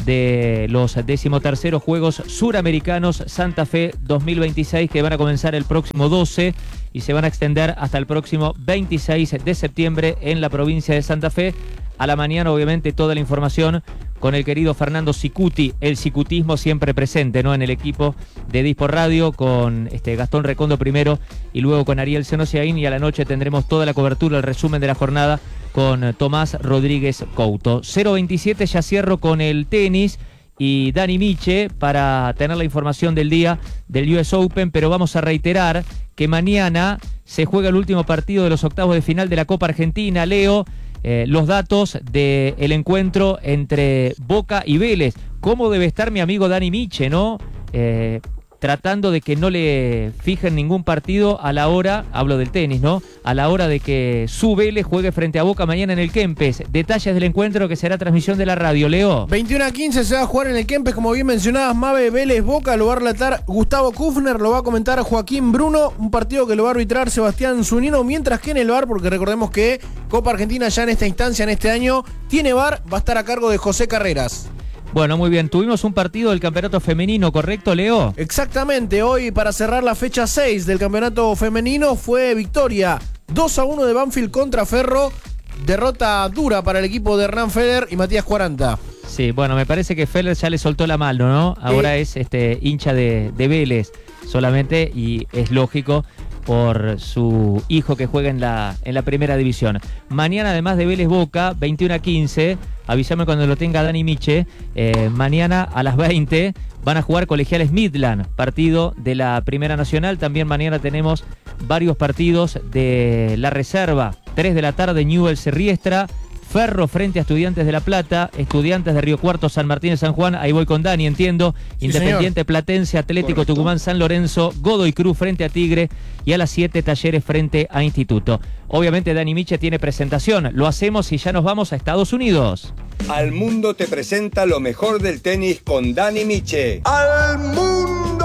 de los decimoterceros Juegos Suramericanos Santa Fe dos mil veintiséis, que van a comenzar el próximo doce y se van a extender hasta el próximo veintiséis de septiembre en la provincia de Santa Fe. A la mañana, obviamente, toda la información con el querido Fernando Cicuti, el cicutismo siempre presente, ¿no?, en el equipo de Dispor Radio, con este Gastón Recondo primero y luego con Ariel Senosiaín, y a la noche tendremos toda la cobertura, el resumen de la jornada con Tomás Rodríguez Couto. cero veintisiete, ya cierro con el tenis y Dani Miche para tener la información del día del U S Open, pero vamos a reiterar que mañana se juega el último partido de los octavos de final de la Copa Argentina. Leo eh, los datos del encuentro entre Boca y Vélez. ¿Cómo debe estar mi amigo Dani Miche, no? Eh, tratando de que no le fijen ningún partido a la hora, hablo del tenis, ¿no?, a la hora de que su Vélez juegue frente a Boca mañana en el Kempes. Detalles del encuentro, que será transmisión de la radio, Leo. veintiuno a quince se va a jugar en el Kempes, como bien mencionabas, Mave. Vélez Boca lo va a relatar Gustavo Kufner, lo va a comentar Joaquín Bruno, un partido que lo va a arbitrar Sebastián Zunino, mientras que en el V A R, porque recordemos que Copa Argentina ya en esta instancia, en este año, tiene V A R, va a estar a cargo de José Carreras. Bueno, muy bien. Tuvimos un partido del campeonato femenino, ¿correcto, Leo? Exactamente. Hoy, para cerrar la fecha seis del campeonato femenino, fue victoria dos a uno de Banfield contra Ferro. Derrota dura para el equipo de Hernán Feder y Matías Cuaranta. Sí, bueno, me parece que Feller ya le soltó la mano, ¿no? Ahora eh. es este hincha de, de Vélez solamente, y es lógico por su hijo que juega en la, en la primera división. Mañana, además de Vélez Boca, veintiuno a quince, avísame cuando lo tenga Dani Miche, eh, mañana a las veinte van a jugar Colegiales Midland, partido de la Primera Nacional. También mañana tenemos varios partidos de la reserva. tres de la tarde, Newell's Riestra, Ferro frente a Estudiantes de La Plata, Estudiantes de Río Cuarto, San Martín de San Juan, ahí voy con Dani, entiendo, sí, Independiente señor. Platense, Atlético Correcto. Tucumán, San Lorenzo, Godoy Cruz frente a Tigre, y a las siete Talleres frente a Instituto. Obviamente Dani Miche tiene presentación, lo hacemos y ya nos vamos a Estados Unidos. Al Mundo te presenta lo mejor del tenis con Dani Miche. ¡Al Mundo!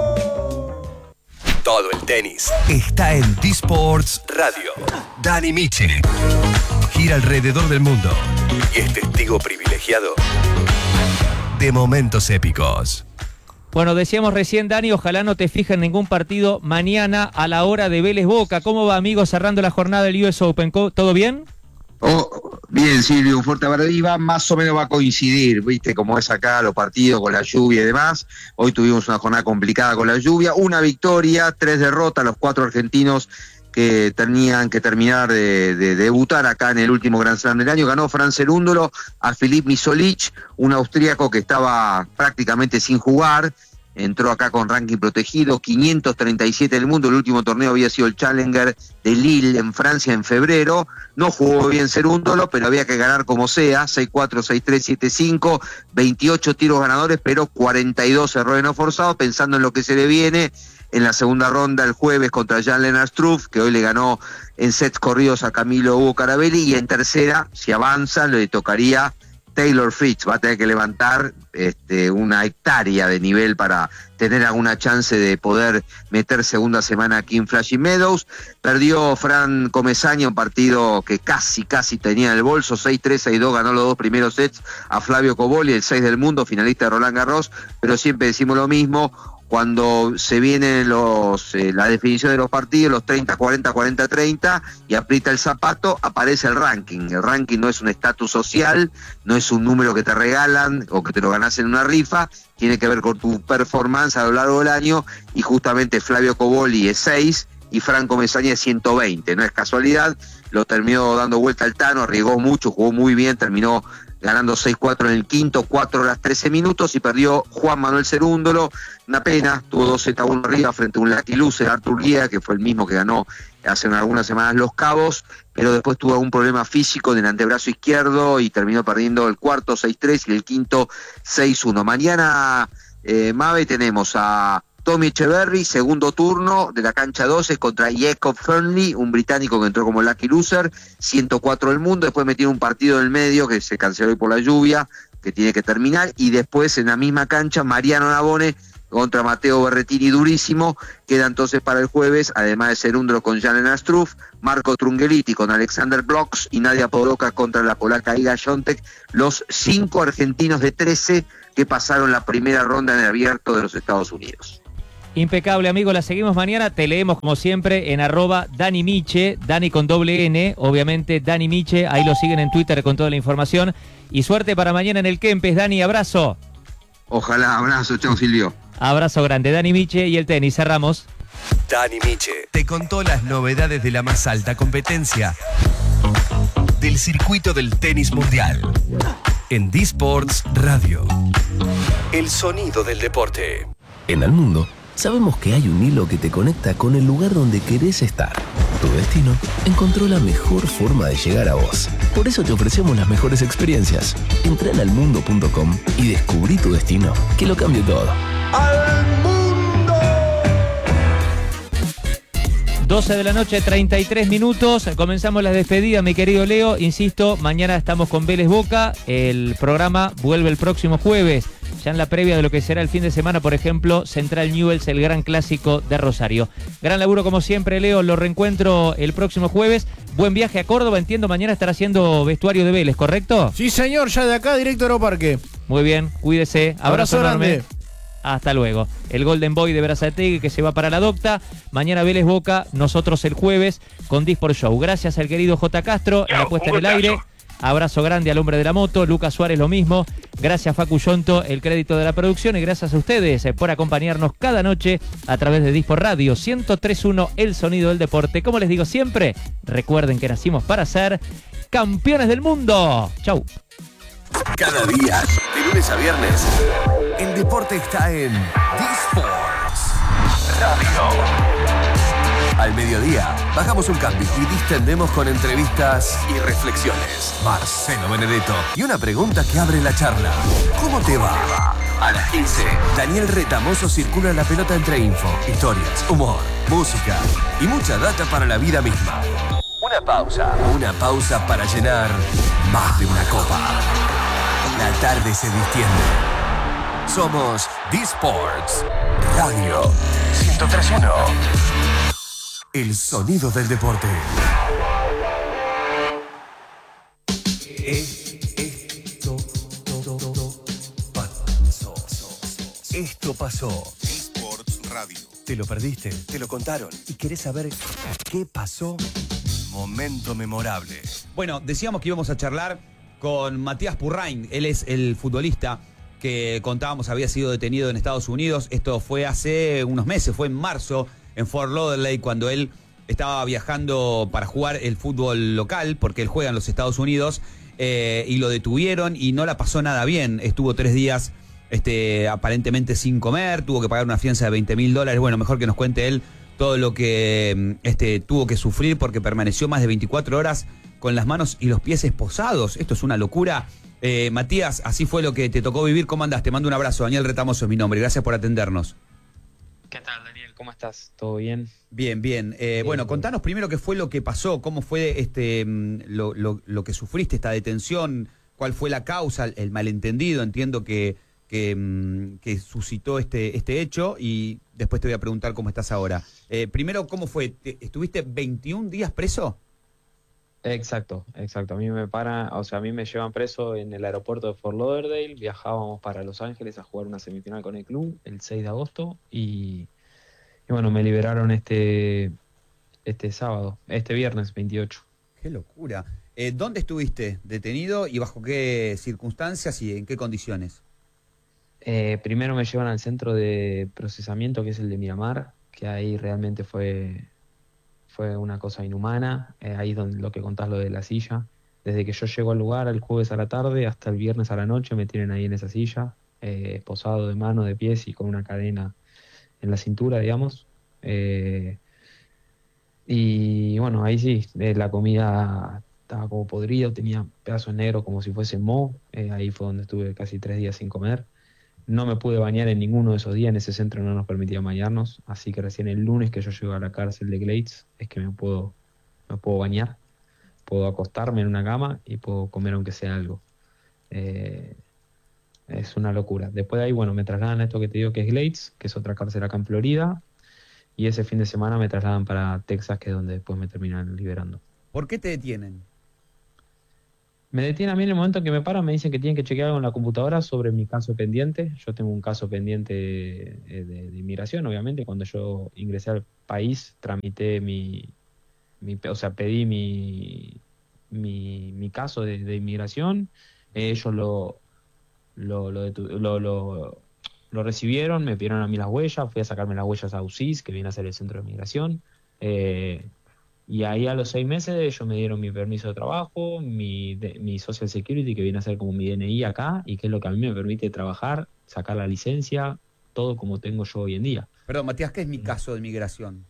Todo el tenis está en Disports Radio. Dani Miche gira alrededor del mundo y es testigo privilegiado de momentos épicos. Bueno, decíamos recién, Dani, ojalá no te fijes en ningún partido mañana a la hora de Vélez Boca. ¿Cómo va, amigo, cerrando la jornada del U S Open? ¿Todo bien? Oh, bien, Silvio, un fuerte abrazo. Y va, más o menos va a coincidir, viste, como es acá los partidos con la lluvia y demás. Hoy tuvimos una jornada complicada con la lluvia, una victoria, tres derrotas, los cuatro argentinos que tenían que terminar de, de, de debutar acá en el último Grand Slam del año. Ganó Fran Cerúndolo a Filip Misolic, un austríaco que estaba prácticamente sin jugar. Entró acá con ranking protegido, quinientos treinta y siete del mundo. El último torneo había sido el Challenger de Lille en Francia en febrero. No jugó bien Cerúndolo, pero había que ganar como sea. seis cuatro, seis tres, siete cinco, veintiocho tiros ganadores, pero cuarenta y dos errores no forzados. Pensando en lo que se le viene en la segunda ronda el jueves contra Jan-Lennard Struff, que hoy le ganó en sets corridos a Camilo Hugo Carabelli, y en tercera, si avanza, le tocaría Taylor Fritz. Va a tener que levantar este, una hectárea de nivel para tener alguna chance de poder meter segunda semana aquí en Flushing Meadows. Perdió Fran Comesaña, un partido que casi, casi tenía en el bolso, seis tres, seis dos, ganó los dos primeros sets a Flavio Cobolli, el seis del mundo, finalista de Roland Garros, pero siempre decimos lo mismo, cuando se vienen los eh, la definición de los partidos, los treinta cuarenta, cuarenta treinta, y aprieta el zapato, aparece el ranking. El ranking no es un estatus social, no es un número que te regalan o que te lo ganás en una rifa, tiene que ver con tu performance a lo largo del año, y justamente Flavio Cobolli es seis y Franco Mesaña es ciento veinte, no es casualidad, lo terminó dando vuelta al Tano, arriesgó mucho, jugó muy bien, terminó ganando seis cuatro en el quinto, cuatro horas trece minutos, y perdió Juan Manuel Cerúndolo. Una pena, tuvo dos seta uno arriba frente a un Lucky Loser, Artur Guía, que fue el mismo que ganó hace algunas semanas Los Cabos, pero después tuvo un problema físico en el antebrazo izquierdo y terminó perdiendo el cuarto seis tres y el quinto seis uno. Mañana, eh, Mave, tenemos a Tommy Echeverry, segundo turno de la cancha doce contra Jacob Fernley, un británico que entró como lucky loser, ciento cuatro del mundo. Después metieron un partido en el medio que se canceló hoy por la lluvia, que tiene que terminar, y después en la misma cancha Mariano Navone contra Matteo Berrettini, durísimo. Queda entonces para el jueves, además de Cerundolo con Jan Astruff, Marco Trungeliti con Alexander Bloks y Nadia Podoroka contra la polaca Iga Świątek, los cinco argentinos de trece que pasaron la primera ronda en el Abierto de los Estados Unidos. Impecable, amigo, la seguimos mañana, te leemos como siempre en arroba Dani Miche, Dani con doble N, obviamente Dani Miche, ahí lo siguen en Twitter con toda la información, y suerte para mañana en el Kempes, Dani, abrazo. Ojalá, abrazo, chao Silvio. Abrazo grande, Dani Miche y el tenis, cerramos. Dani Miche te contó las novedades de la más alta competencia del circuito del tenis mundial en D-Sports Radio. El sonido del deporte. En el mundo, sabemos que hay un hilo que te conecta con el lugar donde querés estar. Tu destino encontró la mejor forma de llegar a vos. Por eso te ofrecemos las mejores experiencias. Entra en almundo punto com y descubrí tu destino, que lo cambie todo. ¡Al mundo! doce de la noche, treinta y tres minutos. Comenzamos la despedida, mi querido Leo. Insisto, mañana estamos con Vélez Boca. El programa vuelve el próximo jueves. Ya en la previa de lo que será el fin de semana, por ejemplo, Central Newell's, el gran clásico de Rosario. Gran laburo como siempre, Leo, lo reencuentro el próximo jueves. Buen viaje a Córdoba, entiendo, mañana estará haciendo vestuario de Vélez, ¿correcto? Sí, señor, ya de acá, directo a Aeroparque. Muy bien, cuídese, abrazo, Abrazo enorme. grande. Hasta luego. El Golden Boy de Berazategui que se va para la docta. Mañana Vélez Boca, nosotros el jueves con D-Sport Show. Gracias al querido J. Castro en la puesta en el aire. Abrazo grande al hombre de la moto, Lucas Suárez lo mismo. Gracias Facu Yonto, el crédito de la producción, y gracias a ustedes eh, por acompañarnos cada noche a través de D-Sport Radio ciento tres punto uno, el sonido del deporte. Como les digo siempre, recuerden que nacimos para ser campeones del mundo. Chau. Cada día, de lunes a viernes, el deporte está en D-Sports Radio. Al mediodía, bajamos un cambio y distendemos con entrevistas y reflexiones. Marcelo Benedetto y una pregunta que abre la charla. ¿Cómo te va? A las quince, Daniel Retamoso circula la pelota entre info, historias, humor, música y mucha data para la vida misma. Una pausa. Una pausa para llenar más de una copa. La tarde se distiende. Somos D-Sports Radio ciento tres punto uno. El sonido del deporte. Esto pasó. Esto pasó. D-Sports Radio. ¿Te lo perdiste? ¿Te lo contaron? ¿Y querés saber qué pasó? Momento memorable. Bueno, decíamos que íbamos a charlar con Matías Purrain. Él es el futbolista que contábamos había sido detenido en Estados Unidos. Esto fue hace unos meses, fue en marzo, en Fort Lauderdale, cuando él estaba viajando para jugar el fútbol local, porque él juega en los Estados Unidos, eh, y lo detuvieron y no la pasó nada bien. Estuvo tres días este, aparentemente sin comer, tuvo que pagar una fianza de veinte mil dólares. Bueno, mejor que nos cuente él todo lo que este, tuvo que sufrir, porque permaneció más de veinticuatro horas con las manos y los pies esposados. Esto es una locura. Eh, Matías, así fue lo que te tocó vivir. ¿Cómo andás? Te mando un abrazo. Daniel Retamoso es mi nombre. Gracias por atendernos. ¿Qué tal, Daniel? ¿Cómo estás? ¿Todo bien? Bien, bien. Eh, bueno, contanos primero qué fue lo que pasó, cómo fue este lo, lo, lo que sufriste, esta detención, cuál fue la causa, el malentendido, entiendo que, que, que suscitó este, este hecho, y después te voy a preguntar cómo estás ahora. Eh, primero, ¿cómo fue? ¿Te, ¿Estuviste veintiún días preso? Exacto, exacto. A mí me paran, o sea, a mí me llevan preso en el aeropuerto de Fort Lauderdale. Viajábamos para Los Ángeles a jugar una semifinal con el club el seis de agosto y, y bueno, me liberaron este este sábado, este viernes veintiocho. Qué locura. Eh, ¿Dónde estuviste detenido y bajo qué circunstancias y en qué condiciones? Eh, primero me llevan al centro de procesamiento, que es el de Miramar, que ahí realmente fue... Fue una cosa inhumana, eh, ahí es donde lo que contás, lo de la silla. Desde que yo llego al lugar el jueves a la tarde hasta el viernes a la noche me tienen ahí en esa silla, eh, esposado de mano, de pies y con una cadena en la cintura, digamos. Eh, y bueno, ahí sí, eh, la comida estaba como podrida, tenía pedazos negros como si fuese moho, eh, ahí fue donde estuve casi tres días sin comer. No me pude bañar en ninguno de esos días, en ese centro no nos permitía bañarnos, así que recién el lunes que yo llego a la cárcel de Glades es que me puedo, me puedo bañar, puedo acostarme en una cama y puedo comer aunque sea algo. Eh, es una locura. Después de ahí, bueno, me trasladan a esto que te digo que es Glades, que es otra cárcel acá en Florida, y ese fin de semana me trasladan para Texas, que es donde después me terminan liberando. ¿Por qué te detienen? Me detienen a mí en el momento en que me paran, me dicen que tienen que chequear algo en la computadora sobre mi caso pendiente. Yo tengo un caso pendiente de, de, de inmigración, obviamente. Cuando yo ingresé al país, tramité mi, mi o sea, pedí mi, mi, mi caso de, de inmigración. Eh, ellos lo lo, lo, detu- lo, lo, lo recibieron, me pidieron a mí las huellas, fui a sacarme las huellas a U C I S, que viene a ser el centro de migración. Eh, Y ahí a los seis meses ellos me dieron mi permiso de trabajo, mi, de, mi Social Security, que viene a ser como mi D N I acá, y que es lo que a mí me permite trabajar, sacar la licencia, todo como tengo yo hoy en día. Perdón, Matías, ¿qué es mi caso de migración?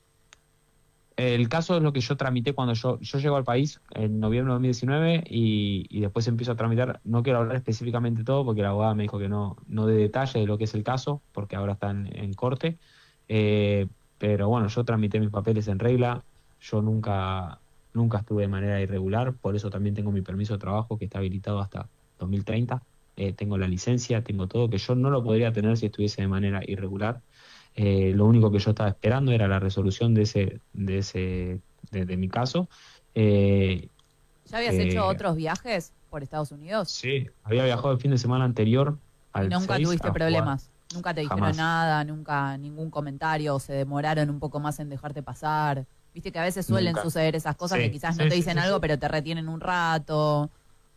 El caso es lo que yo tramité cuando yo, yo llego al país en noviembre de dos mil diecinueve y, y después empiezo a tramitar. No quiero hablar específicamente de todo porque la abogada me dijo que no, no dé detalle de lo que es el caso, porque ahora está en, en corte. Eh, pero bueno, yo tramité mis papeles en regla. Yo nunca, nunca estuve de manera irregular, por eso también tengo mi permiso de trabajo que está habilitado hasta dos mil treinta. Eh, tengo la licencia, tengo todo, que yo no lo podría tener si estuviese de manera irregular. Eh, lo único que yo estaba esperando era la resolución de ese, de ese, de, de mi caso. Eh, ¿Ya habías eh, hecho otros viajes por Estados Unidos? Sí, había viajado el fin de semana anterior al Y nunca seis tuviste a problemas. jugar. Nunca te dijeron Jamás. nada, nunca ningún comentario, o se demoraron un poco más en dejarte pasar. Viste que a veces suelen Nunca. suceder esas cosas Sí, que quizás sí, no te sí, dicen sí, algo, sí. pero te retienen un rato.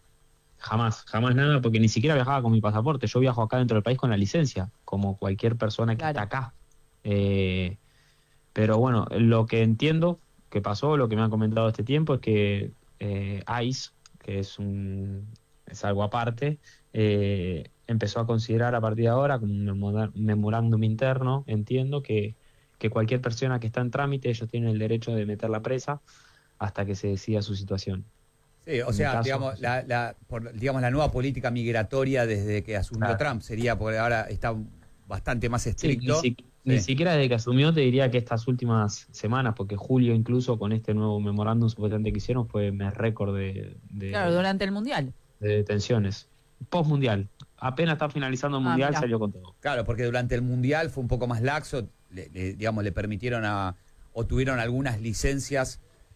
Jamás, jamás nada, porque ni siquiera viajaba con mi pasaporte. Yo viajo acá dentro del país con la licencia, como cualquier persona que Claro. está acá. Eh, pero bueno, lo que entiendo que pasó, lo que me han comentado este tiempo, es que eh, ICE, que es un es algo aparte, eh, empezó a considerar a partir de ahora, como un memora- memorándum interno, entiendo, que, que cualquier persona que está en trámite, ellos tienen el derecho de meterla presa hasta que se decida su situación. Sí, o En sea, mi caso, digamos, sí. la, la, por, digamos, la nueva política migratoria desde que asumió Claro. Trump sería, porque ahora está bastante más Sí, ni, estricto. si- ni Sí. siquiera desde que asumió te diría que estas últimas semanas, porque julio incluso con este nuevo memorándum supuestamente que hicieron fue mes récord de, de, Claro, durante el Mundial. de detenciones. Post mundial, apenas está finalizando el Ah, mundial, mirá. salió con todo. Claro, porque durante el Mundial fue un poco más laxo, le, le- digamos, le permitieron a, o tuvieron algunas licencias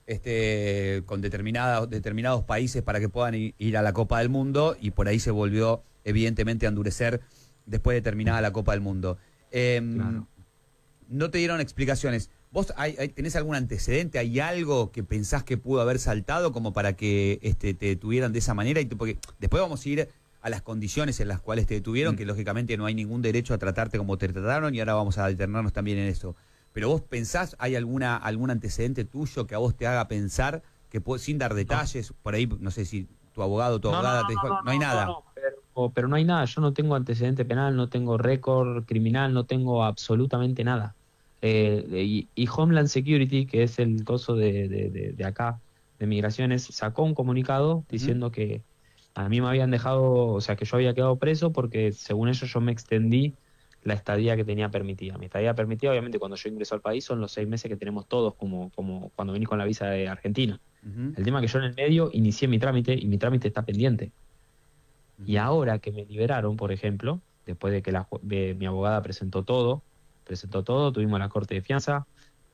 este, con determinados, determinados países para que puedan i- ir a la Copa del Mundo, y por ahí se volvió evidentemente a endurecer después de terminada la Copa del Mundo. Em, Claro. No te dieron explicaciones. ¿Vos hay, hay- tenés algún antecedente? ¿Hay algo que pensás que pudo haber saltado como para que este, te detuvieran de esa manera? Y tú- porque después vamos a ir a las condiciones en las cuales te detuvieron, Mm. que lógicamente no hay ningún derecho a tratarte como te trataron, y ahora vamos a detenernos también en eso. Pero vos pensás, ¿hay alguna algún antecedente tuyo que a vos te haga pensar, que puede- sin dar detalles, por ahí, no sé si tu abogado o tu No, abogada no, te no, dijo, no, no, hay no, nada? no, pero, pero no hay nada. Yo no tengo antecedente penal, no tengo récord criminal, no tengo absolutamente nada. Eh, y, y Homeland Security, que es el coso de, de, de- de acá, de migraciones, sacó un comunicado diciendo que a mí me habían dejado, o sea, que yo había quedado preso porque según ellos yo me extendí la estadía que tenía permitida. Mi estadía permitida, obviamente, cuando yo ingreso al país son los seis meses que tenemos todos, como, como cuando venís con la visa de Argentina. Ujú. El tema es que yo en el medio inicié mi trámite y mi trámite está pendiente. Y ahora que me liberaron, por ejemplo, después de que la, ju- de- mi abogada presentó todo, presentó todo, tuvimos la corte de fianza,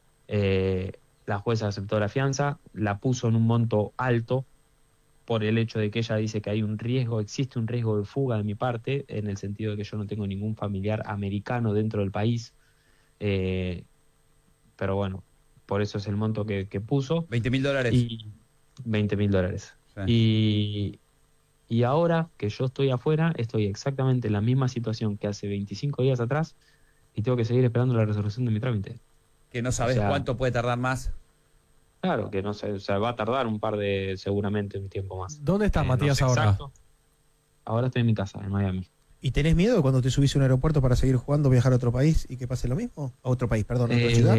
eh, la jueza aceptó la fianza, la puso en un monto alto por el hecho de que ella dice que hay un riesgo, existe un riesgo de fuga de mi parte, en el sentido de que yo no tengo ningún familiar americano dentro del país. Eh, pero bueno, por eso es el monto que, que puso. veinte mil dólares. Y veinte mil dólares. Sí. Y, y ahora que yo estoy afuera, estoy exactamente en la misma situación que hace veinticinco días atrás y tengo que seguir esperando la resolución de mi trámite. Que no sabés O sea, cuánto puede tardar más. Claro, que no sé, o sea, va a tardar un par de, seguramente un tiempo más. ¿Dónde estás, Eh, no Matías, sé ahora? exacto. Ahora estoy en mi casa, en Miami. ¿Y tenés miedo cuando te subís a un aeropuerto para seguir jugando, viajar a otro país y que pase lo mismo? A otro país, perdón, a otra Eh, ciudad.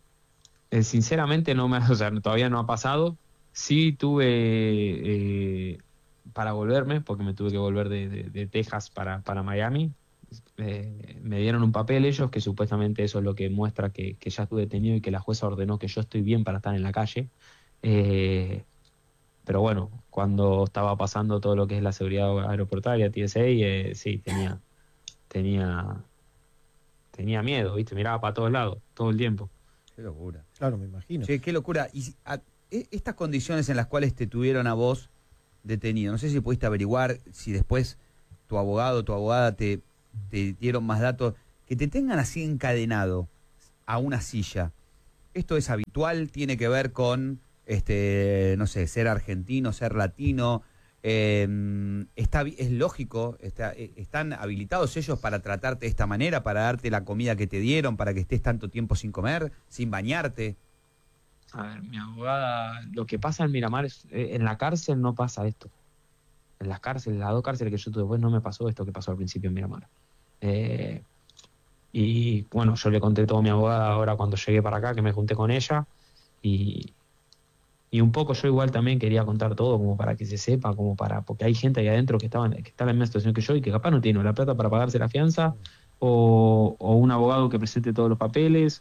eh, sinceramente no me, o sea, todavía no ha pasado. Sí tuve eh, para volverme, porque me tuve que volver de, de- de Texas para, para Miami. eh, me dieron un papel ellos que supuestamente eso es lo que muestra que, que ya estuve detenido y que la jueza ordenó que yo estoy bien para estar en la calle. Eh, pero bueno, cuando estaba pasando todo lo que es la seguridad aeroportuaria, T S A, eh, sí, tenía, tenía, tenía miedo, ¿viste? Miraba para todos lados, todo el tiempo. Qué locura. Claro, me imagino. Che, qué locura. Y si- a- e- estas condiciones en las cuales te tuvieron a vos detenido, no sé si pudiste averiguar, si después tu abogado o tu abogada te, te dieron más datos, que te tengan así encadenado a una silla. ¿Esto es habitual? ¿Tiene que ver con, este, no sé, ser argentino, ser latino? Eh, está, bi- ¿Es lógico? Está, eh, ¿Están habilitados ellos para tratarte de esta manera, para darte la comida que te dieron, para que estés tanto tiempo sin comer, sin bañarte? A ver, mi abogada, lo que pasa en Miramar es, eh, en la cárcel no pasa esto. En las cárceles, las dos cárceles que yo tuve después no me pasó esto que pasó al principio en Miramar. Eh, y bueno, yo le conté todo a mi abogada ahora cuando llegué para acá, que me junté con ella, y, y un poco yo igual también quería contar todo como para que se sepa, como para, porque hay gente ahí adentro que estaban, que está en la misma situación que yo y que capaz no tiene la plata para pagarse la fianza, o, o un abogado que presente todos los papeles,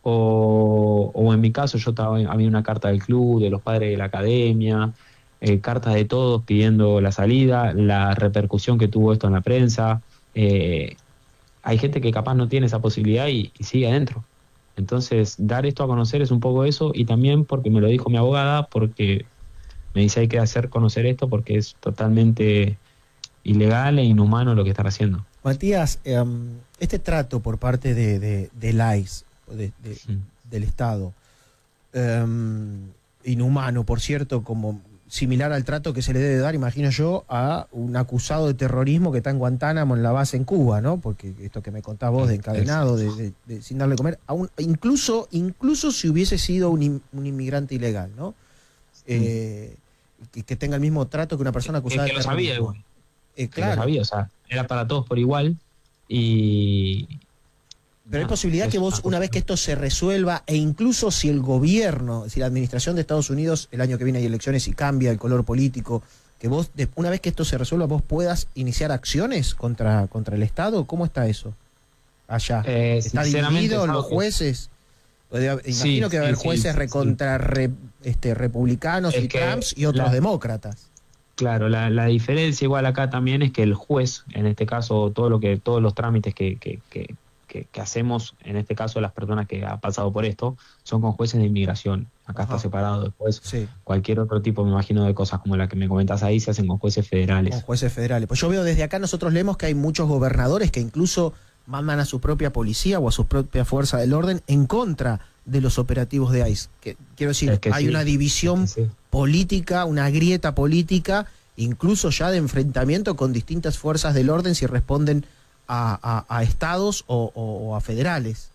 o, o en mi caso yo estaba, había una carta del club, de los padres de la academia, eh, cartas de todos pidiendo la salida, la repercusión que tuvo esto en la prensa. Eh, hay gente que capaz no tiene esa posibilidad y, y sigue adentro. Entonces, dar esto a conocer es un poco eso, y también porque me lo dijo mi abogada, porque me dice hay que hacer conocer esto porque es totalmente ilegal e inhumano lo que están haciendo. Matías, eh, este trato por parte de, de, del I C E, de, de, del Estado, eh, inhumano, por cierto, como similar al trato que se le debe dar, imagino yo, a un acusado de terrorismo que está en Guantánamo, en la base en Cuba, ¿no? Porque esto que me contás vos de encadenado, de, de, de, sin darle comer, a un, incluso, incluso si hubiese sido un, in, un inmigrante ilegal, ¿no? Eh, que, que tenga el mismo trato que una persona acusada que, que de terrorismo. lo sabía igual. Eh, Que claro. lo sabía, o sea, era para todos por igual y... Pero hay posibilidad que vos, una vez que esto se resuelva, e incluso si el gobierno, si la administración de Estados Unidos, el año que viene hay elecciones y cambia el color político, que vos, de- una vez que esto se resuelva, vos puedas iniciar acciones contra, contra el Estado. ¿Cómo está eso allá? Eh, ¿Está sinceramente, dividido los Fabio, jueces? O debe haber- Sí, Imagino que va a haber sí, sí, jueces sí. recontra re- este, republicanos Es y que Trumps y otros la- demócratas. Claro, la, la diferencia igual acá también es que el juez, en este caso, todo lo que, todos los trámites que, que, que, que, que hacemos, en este caso las personas que han pasado por esto, son con jueces de inmigración. Acá Ajá. está separado. Después, Sí. cualquier otro tipo, me imagino, de cosas como la que me comentas ahí, se hacen con jueces federales. Con jueces federales. Pues yo veo desde acá, nosotros leemos que hay muchos gobernadores que incluso mandan a su propia policía o a su propia fuerza del orden en contra de los operativos de I C E. Que, quiero decir, Es que hay sí, una división es que sí. política, una grieta política, incluso ya de enfrentamiento con distintas fuerzas del orden si responden a, a- a estados o, o- o a federales.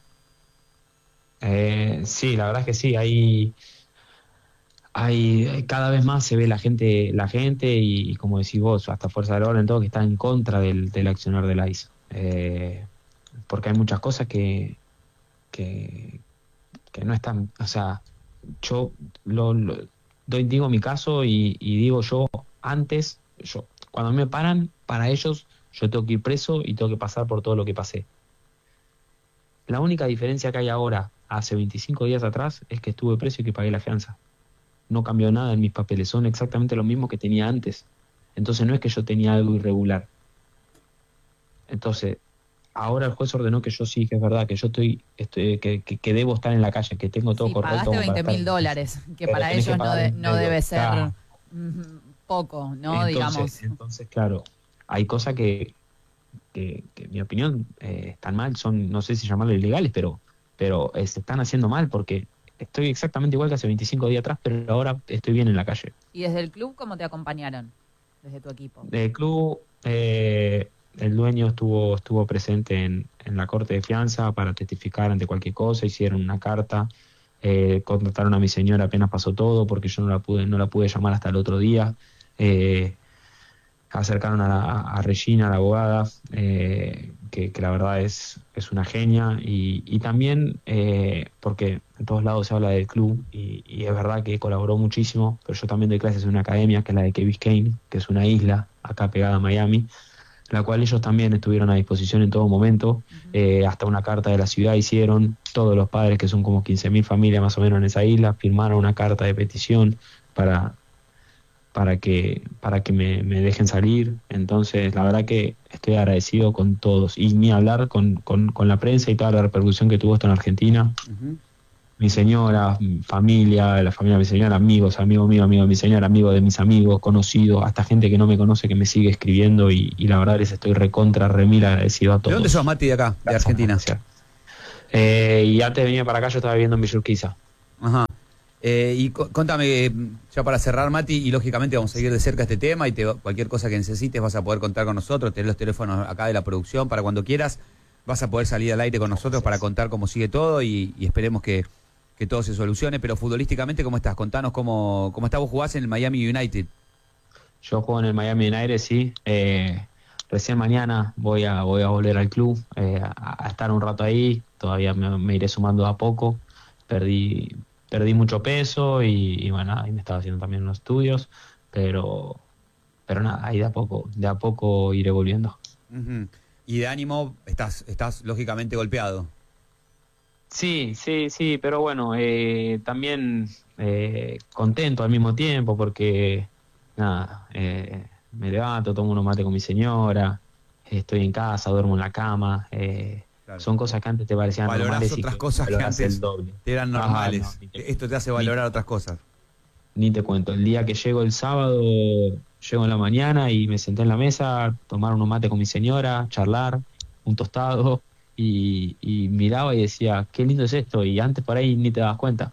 Eh, sí, la verdad es que sí, hay, hay cada vez más se ve la gente, la gente y, y como decís vos, hasta Fuerza del Orden, todo que está en contra del, del accionar del I C E. Eh, porque hay muchas cosas que, que, que no están, o sea, yo lo, lo- doy, digo mi caso y, y digo yo antes, yo cuando me paran, para ellos yo tengo que ir preso y tengo que pasar por todo lo que pasé. La única diferencia que hay ahora, hace veinticinco días atrás, es que estuve preso y que pagué la fianza. No cambió nada en mis papeles, son exactamente lo mismo que tenía antes. Entonces no es que yo tenía algo irregular. Entonces, ahora el juez ordenó que yo sí, que es verdad, que yo estoy, estoy que, que, que debo estar en la calle, que tengo todo Sí, correcto. pagaste como para veinte mil estar. dólares, que Pero para tenés que ellos no, pagar de- un no medio, debe ser claro. mm, poco, ¿no? Entonces, Digamos. entonces, claro, hay cosas que, que, que en mi opinión, eh, están mal, son, no sé si llamarlo ilegales, pero, pero eh, se están haciendo mal porque estoy exactamente igual que hace veinticinco días atrás, pero ahora estoy bien en la calle. ¿Y desde el club cómo te acompañaron? Desde tu equipo. Del club, eh, el dueño estuvo estuvo presente en, en la corte de fianza para testificar ante cualquier cosa, hicieron una carta, eh, contrataron a mi señora apenas pasó todo porque yo no la pude no la pude llamar hasta el otro día. Eh, acercaron a, la, a Regina, la abogada, eh, que, que la verdad es, es una genia, y, y también eh, porque en todos lados se habla del club, y, y es verdad que colaboró muchísimo, pero yo también doy clases en una academia que es la de Key Biscayne, que es una isla acá pegada a Miami, la cual ellos también estuvieron a disposición en todo momento. Eh, hasta una carta de la ciudad hicieron, todos los padres, que son como quince mil familias más o menos en esa isla, firmaron una carta de petición para, para que, para que me, me dejen salir. Entonces, la verdad que estoy agradecido con todos, y ni hablar con, con, con la prensa y toda la repercusión que tuvo esto en Argentina. Uh-huh. Mi señora, mi familia, la familia de mi señora, amigos, amigo mío, amigo de mi señora, amigo de mis amigos, conocidos, hasta gente que no me conoce que me sigue escribiendo, y, y la verdad les estoy recontra, remil agradecido a todos. ¿De dónde sos, Mati, de acá, de Argentina? Eh, y antes de venir para acá yo estaba viviendo en Villa Urquiza. Ajá. Eh, y co- contame, ya para cerrar, Mati, y lógicamente vamos a seguir de cerca este tema, y te, cualquier cosa que necesites vas a poder contar con nosotros, tenés los teléfonos acá de la producción para cuando quieras, vas a poder salir al aire con nosotros para contar cómo sigue todo, y, y esperemos que que todo se solucione. Pero futbolísticamente, ¿cómo estás? Contanos cómo, cómo estás. Vos jugás en el Miami United. Yo juego en el Miami United, sí. Eh, recién mañana voy a voy a volver al club, eh, a, a estar un rato ahí. Todavía me, me iré sumando a poco. Perdí perdí mucho peso y, y bueno, ahí me estaba haciendo también unos estudios, pero pero nada, ahí de a poco, de a poco iré volviendo. Uh-huh. Y de ánimo, estás, estás lógicamente golpeado. Sí, sí, sí, pero bueno, eh, también eh, contento al mismo tiempo porque, nada, eh, me levanto, tomo unos mates con mi señora, estoy en casa, duermo en la cama, eh, claro. Son cosas que antes te parecían valorás normales otras y que cosas que antes el doble. Te eran normales. Ajá, no, te, Esto te hace valorar ni, otras cosas. Ni te cuento, el día que llego el sábado, llego en la mañana y me senté en la mesa, tomar unos mates con mi señora, charlar, un tostado. Y, y miraba y decía, qué lindo es esto, y antes por ahí ni te dabas cuenta.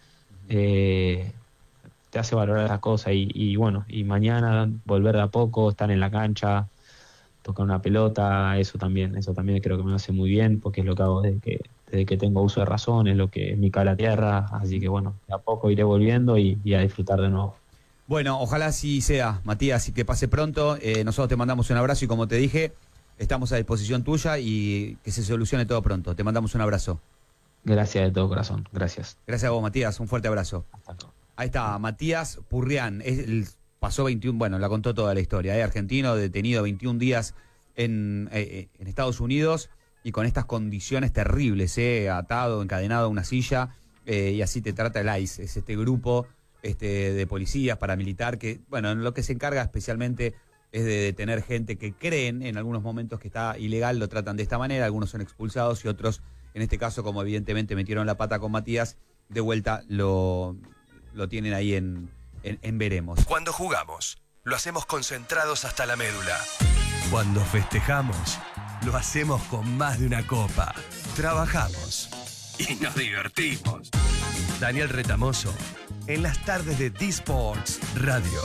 Eh, te hace valorar las cosas, y, y bueno, y mañana volver de a poco, estar en la cancha, tocar una pelota, eso también, eso también creo que me hace muy bien, porque es lo que hago desde que, desde que tengo uso de razón, es lo que es mi cara a tierra, así que bueno, de a poco iré volviendo y, y a disfrutar de nuevo. Bueno, ojalá así sea, Matías, y que pase pronto. Eh, nosotros te mandamos un abrazo, y como te dije, estamos a disposición tuya, y que se solucione todo pronto. Te mandamos un abrazo. Gracias de todo corazón. Gracias. Gracias a vos, Matías. Un fuerte abrazo. Ahí está, Matías Purrián. Es el, pasó veintiún, bueno, la contó toda la historia. ¿eh? Argentino, detenido veintiún días en, eh, en Estados Unidos, y con estas condiciones terribles, ¿eh? Atado, encadenado a una silla, eh, y así te trata el I C E. Es este grupo este, de policías, paramilitar, que, bueno, en lo que se encarga especialmente es de detener gente que creen en algunos momentos que está ilegal, lo tratan de esta manera, algunos son expulsados y otros, en este caso, como evidentemente metieron la pata con Matías, de vuelta lo, lo tienen ahí en, en, en veremos. Cuando jugamos, lo hacemos concentrados hasta la médula. Cuando festejamos, lo hacemos con más de una copa. Trabajamos y nos divertimos. Daniel Retamoso, en las tardes de D-Sports Radio.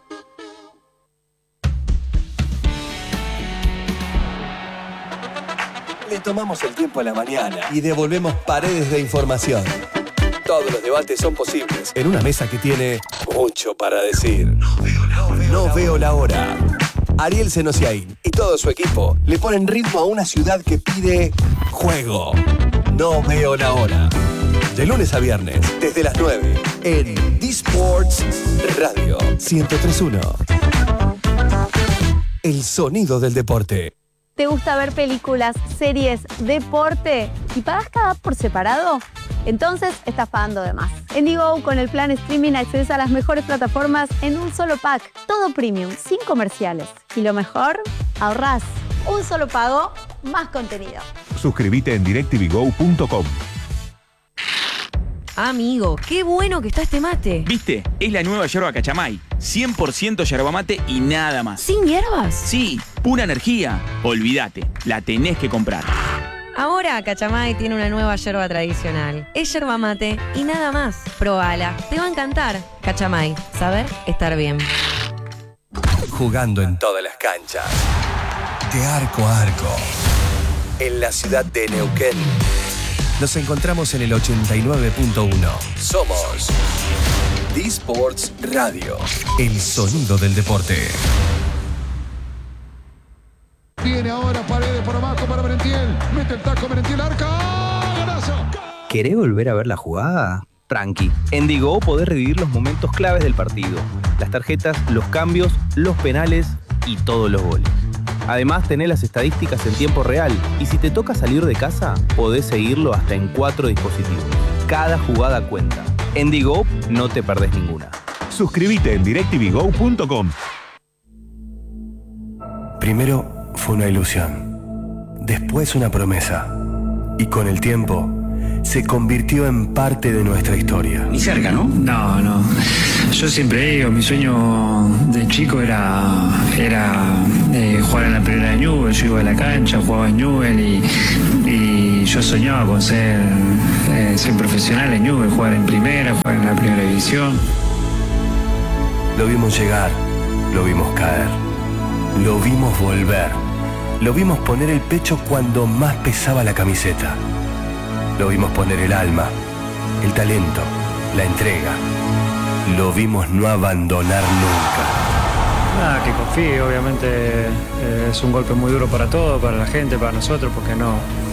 Le tomamos el tiempo a la mañana y devolvemos paredes de información. Todos los debates son posibles en una mesa que tiene mucho para decir. No veo la hora. No veo la hora. Ariel Senosiaín y todo su equipo le ponen ritmo a una ciudad que pide juego. No veo la hora. De lunes a viernes, desde las nueve, en D-Sports Radio ciento tres punto uno. El sonido del deporte. ¿Te gusta ver películas, series, deporte y pagas cada por separado? Entonces estás pagando de más. En Digo, con el plan streaming accedes a las mejores plataformas en un solo pack. Todo premium, sin comerciales. Y lo mejor, ahorrás. Un solo pago, más contenido. Suscríbete en directv go punto com. Amigo, qué bueno que está este mate. ¿Viste? Es la nueva yerba Cachamay. cien por ciento yerba mate y nada más. ¿Sin hierbas? Sí, pura energía. Olvídate, la tenés que comprar. Ahora Cachamay tiene una nueva yerba tradicional. Es yerba mate y nada más. Probala, te va a encantar. Cachamay, saber estar bien. Jugando en todas las canchas. De arco a arco. En la ciudad de Neuquén. Nos encontramos en el ochenta y nueve punto uno. Somos D-Sports Radio. El sonido del deporte. Viene ahora Paredes por abajo para Merentiel. Mete el taco Merentiel, arca. ¡Golazo! ¿Querés volver a ver la jugada? Tranqui. En Digo podés revivir los momentos claves del partido. Las tarjetas, los cambios, los penales y todos los goles. Además, tenés las estadísticas en tiempo real y si te toca salir de casa, podés seguirlo hasta en cuatro dispositivos. Cada jugada cuenta. En Digo no te perdés ninguna. Suscríbete en directv go punto com. Primero fue una ilusión, después una promesa y con el tiempo se convirtió en parte de nuestra historia. Ni cerca, ¿no? No, no. Yo siempre digo, mi sueño de chico era, era eh, jugar en la primera de Newell. Yo iba a la cancha, jugaba en Newell y, y yo soñaba con ser, eh, ser profesional en Newell, jugar en primera, jugar en la primera división. Lo vimos llegar, lo vimos caer, lo vimos volver, lo vimos poner el pecho cuando más pesaba la camiseta. Lo vimos poner el alma, el talento, la entrega. Lo vimos no abandonar nunca. Nada, que confíe, obviamente eh, es un golpe muy duro para todos, para la gente, para nosotros, porque no,